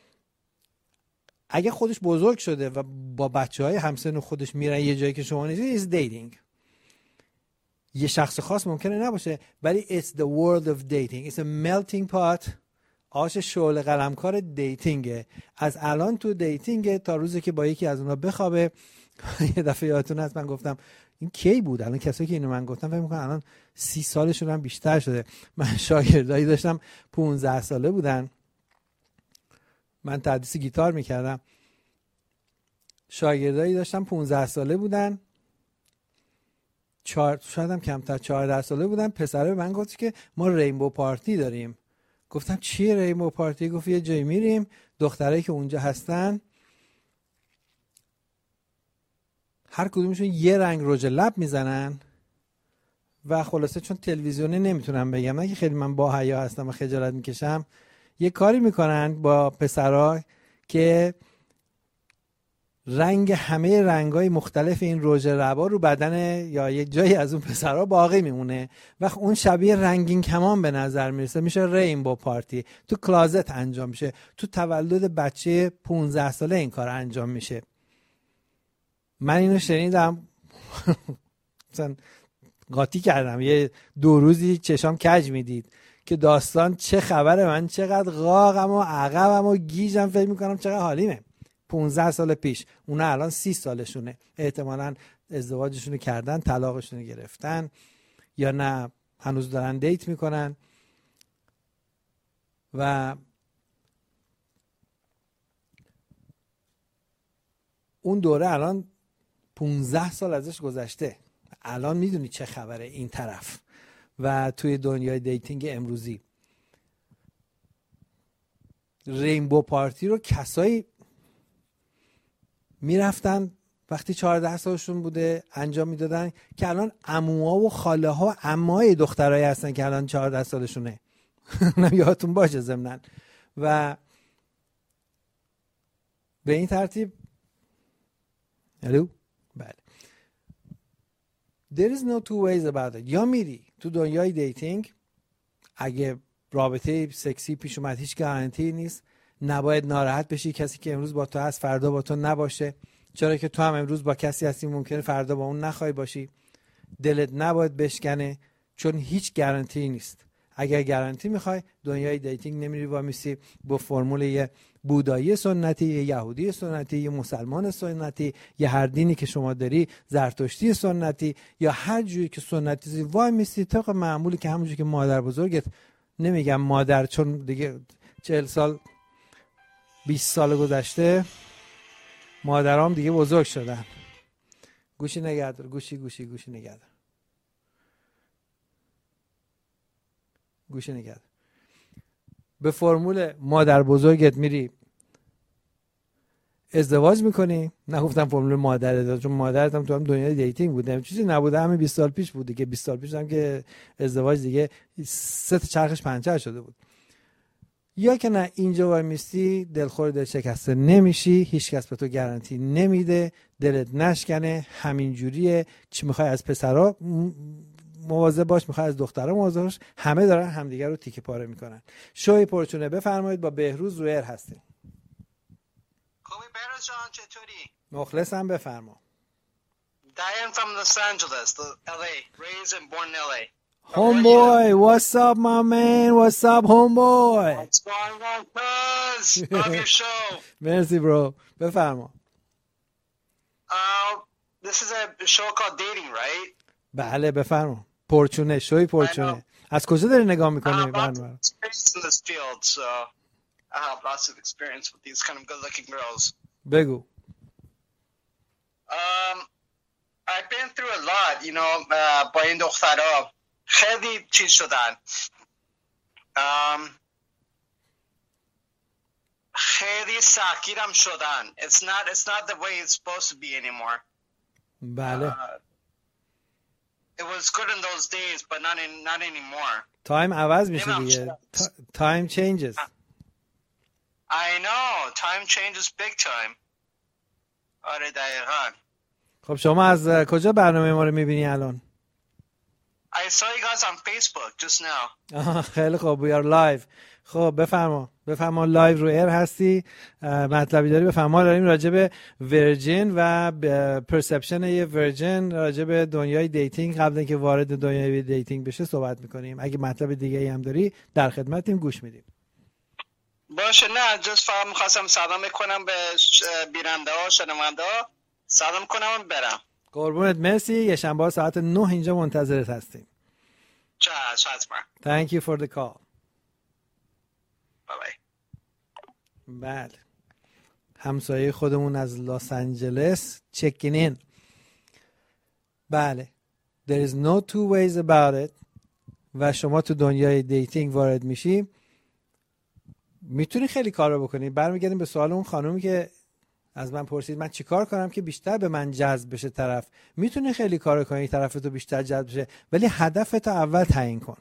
اگه خودش بزرگ شده و با بچه‌های همسن خودش میرن یه جایی که شما نیستید، is dating. یه شخص خاص ممکنه نباشه ولی it's the world of dating. It's a melting pot. آش شعله قلمکار دیتینگه. از الان تو دیتینگه تا روزی که با یکی از اونا بخوابه. یه دفعه یادتون هست من گفتم این کی بود؟ الان کسایی که اینو من گفتم فکر می‌کنن الان 30 سالشون هم بیشتر شده. من شاگردایی داشتم 15 ساله بودن، من تدریس گیتار میکردم، شاگردایی داشتم 15 ساله بودن، شاید هم کمتر 14 ساله بودن. پسره به من گفت که ما رینبو پارتی داریم. گفتم چیه رینبو پارتی؟ گفت یه جایی میریم، دخترایی که اونجا هستن هر کدومشون یه رنگ رژ لب میزنن و خلاصه چون تلویزیونه نمیتونم بگم، نه که خیلی من با حیا هستم و خجالت میکشم، یه کاری میکنن با پسرا که رنگ همه رنگای مختلف این رژ ربا رو بدن یا یک جایی از اون پسرها باقی میمونه و اون شبیه رنگین کمان به نظر میرسه، میشه رینبو پارتی. تو کلازت انجام میشه، تو تولد بچه 15 ساله این کار انجام میشه. من اینو شنیدم مثلا قاطی کردم، یه 2 روزی چشام کج میدید که داستان چه خبره، من چقدر قاقم و عقبم و گیجم، فکر میکنم چقدر حالیمه. 15 سال پیش، اونا الان 30 سالشونه، احتمالاً ازدواجشون رو کردن، طلاقشون رو گرفتن یا نه هنوز دارن دیت میکنن و اون دوره الان 15 سال ازش گذشته. الان میدونی چه خبره این طرف و توی دنیای دیتینگ امروزی. رینبو پارتی رو کسایی میرفتن وقتی 14 سالشون بوده انجام میدادن که الان عموها و خاله ها عمای دخترایی هستن که الان 14 سالشونه. یادتون باشه ضمناً. و به این ترتیب الو بله there is no two ways about it. یا میری تو دنیای دیتینگ، اگه رابطه سکسی پیش اومد هیچ گارانتی نیست، نباید ناراحت بشی کسی که امروز با تو هست فردا با تو نباشه، چرا که تو هم امروز با کسی هستی ممکنه فردا با اون نخوای باشی. دلت نباید بشکنه چون هیچ گارانتی نیست. اگر گارانتی میخوای دنیای دیتینگ نمیری وامیسی با فرمول یه بودایی سنتی، یه یهودی سنتی، یه مسلمان سنتی، یه هر دینی که شما داری، زرتشتی سنتی یا هر جوری که سنتی وای میسی طبق معمولی که همونجوری که مادر بزرگت، نمیگم مادر چون دیگه 40 سال 20 سال گذشته مادرام دیگه بزرگ شدن. گوشی نگهدار، گوشی نگهدار، گوشی نگهدار. به فرمول مادر بزرگت میری ازدواج میکنی. نگفتم فرمول مادرت چون مادرت هم تو هم دنیای دیتینگ بوده، چیزی نبوده، همین 20 سال پیش بوده که 20 سال پیش هم که ازدواج دیگه 3 چرخش پنچر شده بود. یا که نه اینجا وای میستی دلخور دل شکسته نمیشی، هیچ کس به تو گارانتی نمیده، دلت نشکنه، همین جوریه. چی میخوای از پسرا مواظب باش، میخوای از دخترها مواظب باش، همه دارن همدیگه رو تیکه پاره میکنن. شوی پرچونه بفرمایید، با بهروز رویر هستیم. خوبی بهروز جان، چطوری؟ مخلصم، بفرما. Diane from Los Angeles, LA, raised and born in LA. Homeboy, what's up my man? What's up homeboy? What's going on, cuz? Love your show. مرسی برو، بفرما. This is a show called Dating, right? بله بفرما. پرچونه، شوی پرچونه. از کجا داری نگاه میکنی برنامه؟ Experience in this field, so I have lots of experience with these kind of good-looking girls. بگو. I've been through a lot, you know, با این دخترها خیلی چیز شدن. خیلی ساکیرم شدن. It's not the way it's supposed to be anymore. بله. It was good in those days, but not anymore. تایم عوض میشه دیگه. Time changes. I know. Time changes big time. آره دقیقاً. خب شما از کجا برنامه ما رو میبینی الان؟ I saw you guys on Facebook just now. خیلی خوب. We are live. خب بفرما لایو رو ایر هستی. مطلبی داری بفرما. داریم راجع به ورجین و پرسپشن یه ورجین راجع به دنیای دیتینگ قبل اینکه وارد دنیای دیتینگ بشه صحبت میکنیم. اگه مطلب دیگه ای هم داری در خدمتیم، گوش میدیم. باشه. نه جست فقط میخواستم سلام بکنم به بیننده ها، شنونده ها. سلام کنم برم. قربونت، مرسی. یه شنبه ساعت 9 اینجا منتظرت هستیم. چشم. Thank you for the call. بای. بله. همسایه خودمون از لس آنجلس چکین این. بله. There is no two ways about it. و شما تو دنیای دیتینگ وارد میشی، میتونی خیلی کارا بکنی. برمیگردیم به سوال اون خانومی که از من پرسید من چیکار کنم که بیشتر به من جذب بشه طرف. میتونی خیلی کارا کنی طرف تو بیشتر جذب بشه، ولی هدف تو اول تعیین کن.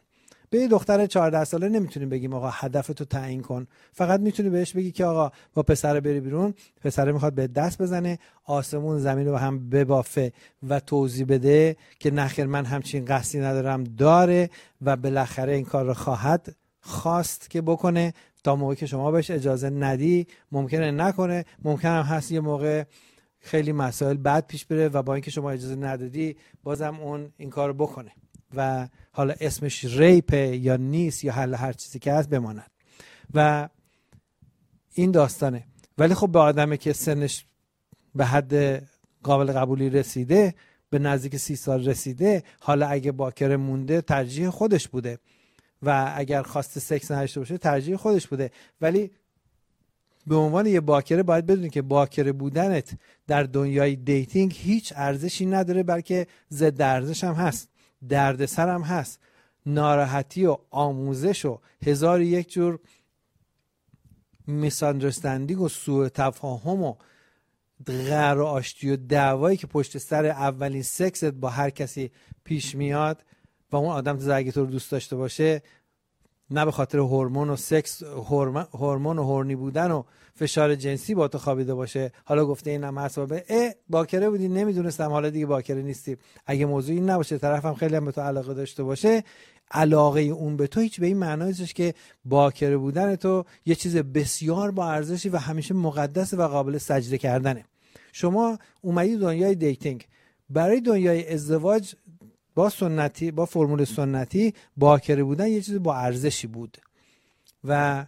به یه دختر 14 ساله نمیتونیم بگیم آقا هدفتو تعیین کن، فقط میتونی بهش بگی که آقا با پسر بری بیرون، پسر میخواد به دست بزنه، آسمون زمین رو هم ببافه و توضیح بده که نخیر من همچین قصدی ندارم داره و بالاخره این کار رو خواهد خواست که بکنه. تا موقعی که شما بهش اجازه ندی ممکنه نکنه، ممکنه هم هست یه موقع خیلی مسائل بد پیش بره و با اینکه شما اجازه ندادی بازم اون این کار رو بکنه و حالا اسمش ریپه یا نیست یا هر چیزی که هست بماند و این داستانه. ولی خب به آدمی که سنش به حد قابل قبولی رسیده، به نزدیک 30 سال رسیده، حالا اگه باکره مونده ترجیح خودش بوده و اگر خواست سکس نداشته باشه ترجیح خودش بوده. ولی به عنوان یه باکره باید بدونی که باکره بودنت در دنیای دیتینگ هیچ ارزشی نداره، بلکه ضد ارزش هم هست، دردسر هم هست، ناراحتی و آموزش و 1001 جور میساندرستندینگ و سوء تفاهم و غر و آشتی و دعوایی که پشت سر اولین سکست با هر کسی پیش میاد و اون آدم اگه تو رو دوست داشته باشه، نه به خاطر هورمون و سکس، هورمون و هورنی بودن و فشار جنسی با تو خوابیده باشه، حالا گفته اینم حسابه باکره بودی نمیدونستم حالا دیگه باکره نیستی. اگه موضوع این نباشه، طرفم خیلی هم به تو علاقه داشته باشه، علاقه اون به تو هیچ به این معنی نیستش که باکره بودن تو یه چیز بسیار با ارزشی و همیشه مقدس و قابل سجده کردنه. شما اومدی دنیای دیتینگ، برای دنیای ازدواج با سنتی، با فرمول سنتی باکره بودن یه چیز با ارزشی بود و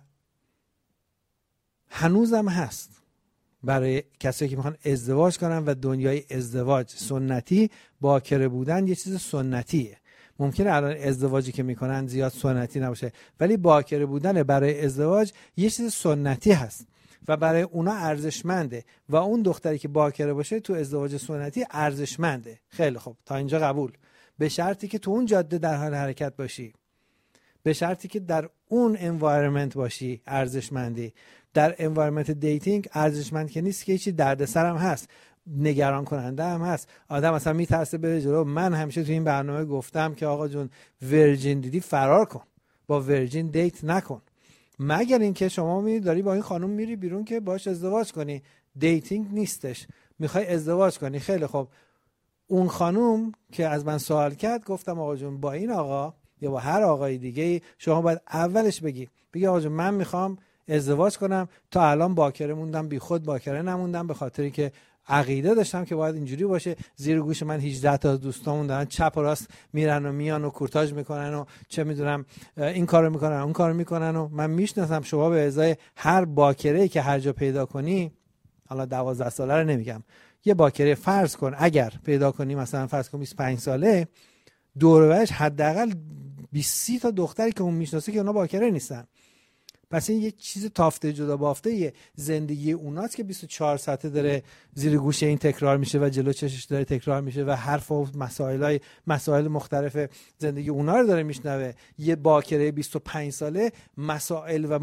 هنوزم هست برای کسایی که میخوان ازدواج کنن و دنیای ازدواج سنتی. باکره بودن یه چیز سنتیه. ممکنه الان ازدواجی که میکنن زیاد سنتی نباشه، ولی باکره بودن برای ازدواج یه چیز سنتی هست و برای اونا ارزشمنده و اون دختری که باکره باشه تو ازدواج سنتی ارزشمنده. خیلی خوب، تا اینجا قبول، به شرطی که تو اون جاده در حال حرکت باشی، به شرطی که در اون انوایرمنت باشی ارزشمندی. در انوایرمنت دیتینگ ارزشمند که نیست، که چیزی دردسر هم هست، نگران کننده هم هست. آدم اصلا میترسه بره جلو. من همیشه تو این برنامه گفتم که آقا جون ورجین دیدی فرار کن، با ورجین دیت نکن، مگر اینکه شما میری داری با این خانم میری بیرون که باش ازدواج کنی. دیتینگ نیستش، میخوای ازدواج کنی. خیلی خب، اون خانم که از من سوال کرد گفتم آقا جون با این آقا یا با هر آقای دیگه شما باید اولش بگی آقا جون من میخوام ازدواج کنم، تا الان باکره موندم، بی خود باکره نموندم به خاطری که عقیده داشتم که باید اینجوری باشه. زیر گوش من 18 تا دوستامون دارن چپ و راست میرن و میان و کورتاژ میکنن و چه میدونم این کارو میکنن اون کارو میکنن و من میشناسم. شما به ازای هر باکره که هر جا پیدا کنی، حالا 12 ساله رو نمیگم، یه باکره فرض کن اگر پیدا کنی، مثلا فرض کن 25 ساله، دور و برش حداقل 20 تا دختری که اون میشناسه که اونا باکره نیستن. پس این یه چیز تافته جدا بافته یه زندگی اوناست که 24 ساعته داره زیر گوشه این تکرار میشه و جلو چشش داره تکرار میشه و حرف و مسائل مختلف زندگی اونا رو داره میشنوه. یه باکره 25 ساله مسائل و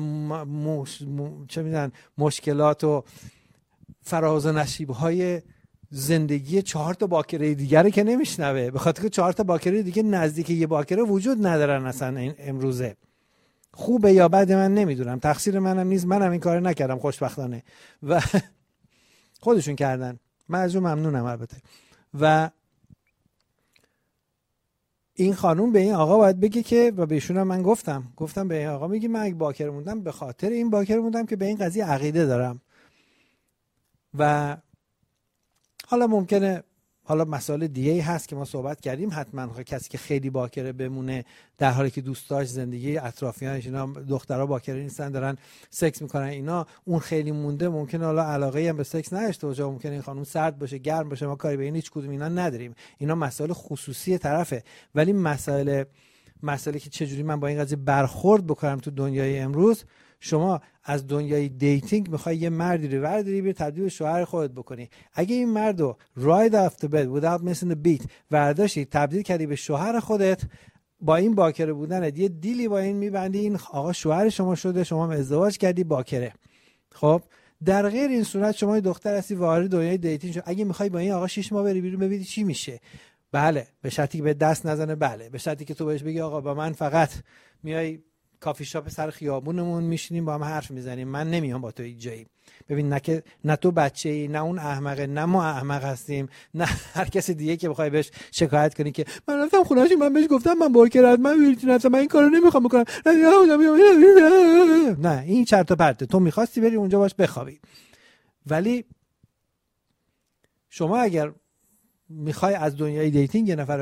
چه میدونن مشکلات و فراز و نشیب‌های زندگی 4 تا باکره دیگه که نمیشنوه، به خاطر که 4 تا باکره دیگه نزدیک یه باکره وجود ندارن اصلا. این امروزه خوبه یا بده من نمیدونم، تقصیر منم نیست، منم این کارو نکردم خوشبختانه و خودشون کردن، من از اون ممنونم البته. و این خانوم به این آقا باید بگه که، و بهشون هم من گفتم به این آقا میگی من اگه باکره موندم به خاطر این باکره موندم که به این قضیه عقیده دارم. و حالا ممکنه حالا مسائل دیگه‌ای هست که ما صحبت کردیم، حتما کسی که خیلی باکره بمونه در حالی که دوستاش زندگی اطرافیانش اینا دخترها باکره نیستن دارن سکس میکنن اینا، اون خیلی مونده، ممکنه حالا علاقه‌ای هم به سکس نداشته باشه، ممکنه این خانم سرد باشه گرم باشه، ما کاری به این هیچ کدوم اینا نداریم، اینا مسائل خصوصی طرفه. ولی مسئله که چجوری من با این قضیه برخورد بکنم تو دنیای امروز، شما از دنیای دیتینگ میخوای یه مردی رو برداری بری تبدیل به شوهر خودت بکنی. اگه این مرد رو right off the bed without missing the beat ورداشتی تبدیل کردی به شوهر خودت، با این باکره بودنت یه دیلی با این میبندی، این آقا شوهر شما شده، شما هم ازدواج کردی باکره. خب در غیر این صورت شما یه دختر هستی وارد دنیای دیتینگ شد، اگه میخوای با این آقا 6 ماه بری بیرون ببینی چی میشه، بله، به شرطی که به دست نزنه. بله، به شرطی که تو بهش بگی آقا با من فقط میای کافی شاپ سر خیابونمون میشینیم با هم حرف میزنیم، من نمیام با تو هیچ جایی. ببین نه تو بچه‌ای، نه اون احمقه، نه ما احمق هستیم، نه هر کسی دیگه که بخوای بهش شکایت کنی که من رفتم خونه‌اش، من بهش گفتم من بارکرد، من ویرتونم، من این کارو نمیخوام بکنم. نه، این چرت و پرته. تو می‌خواستی بری اونجا باش بخوابی. ولی شما اگر میخوای از دنیای دیتینگ یه نفر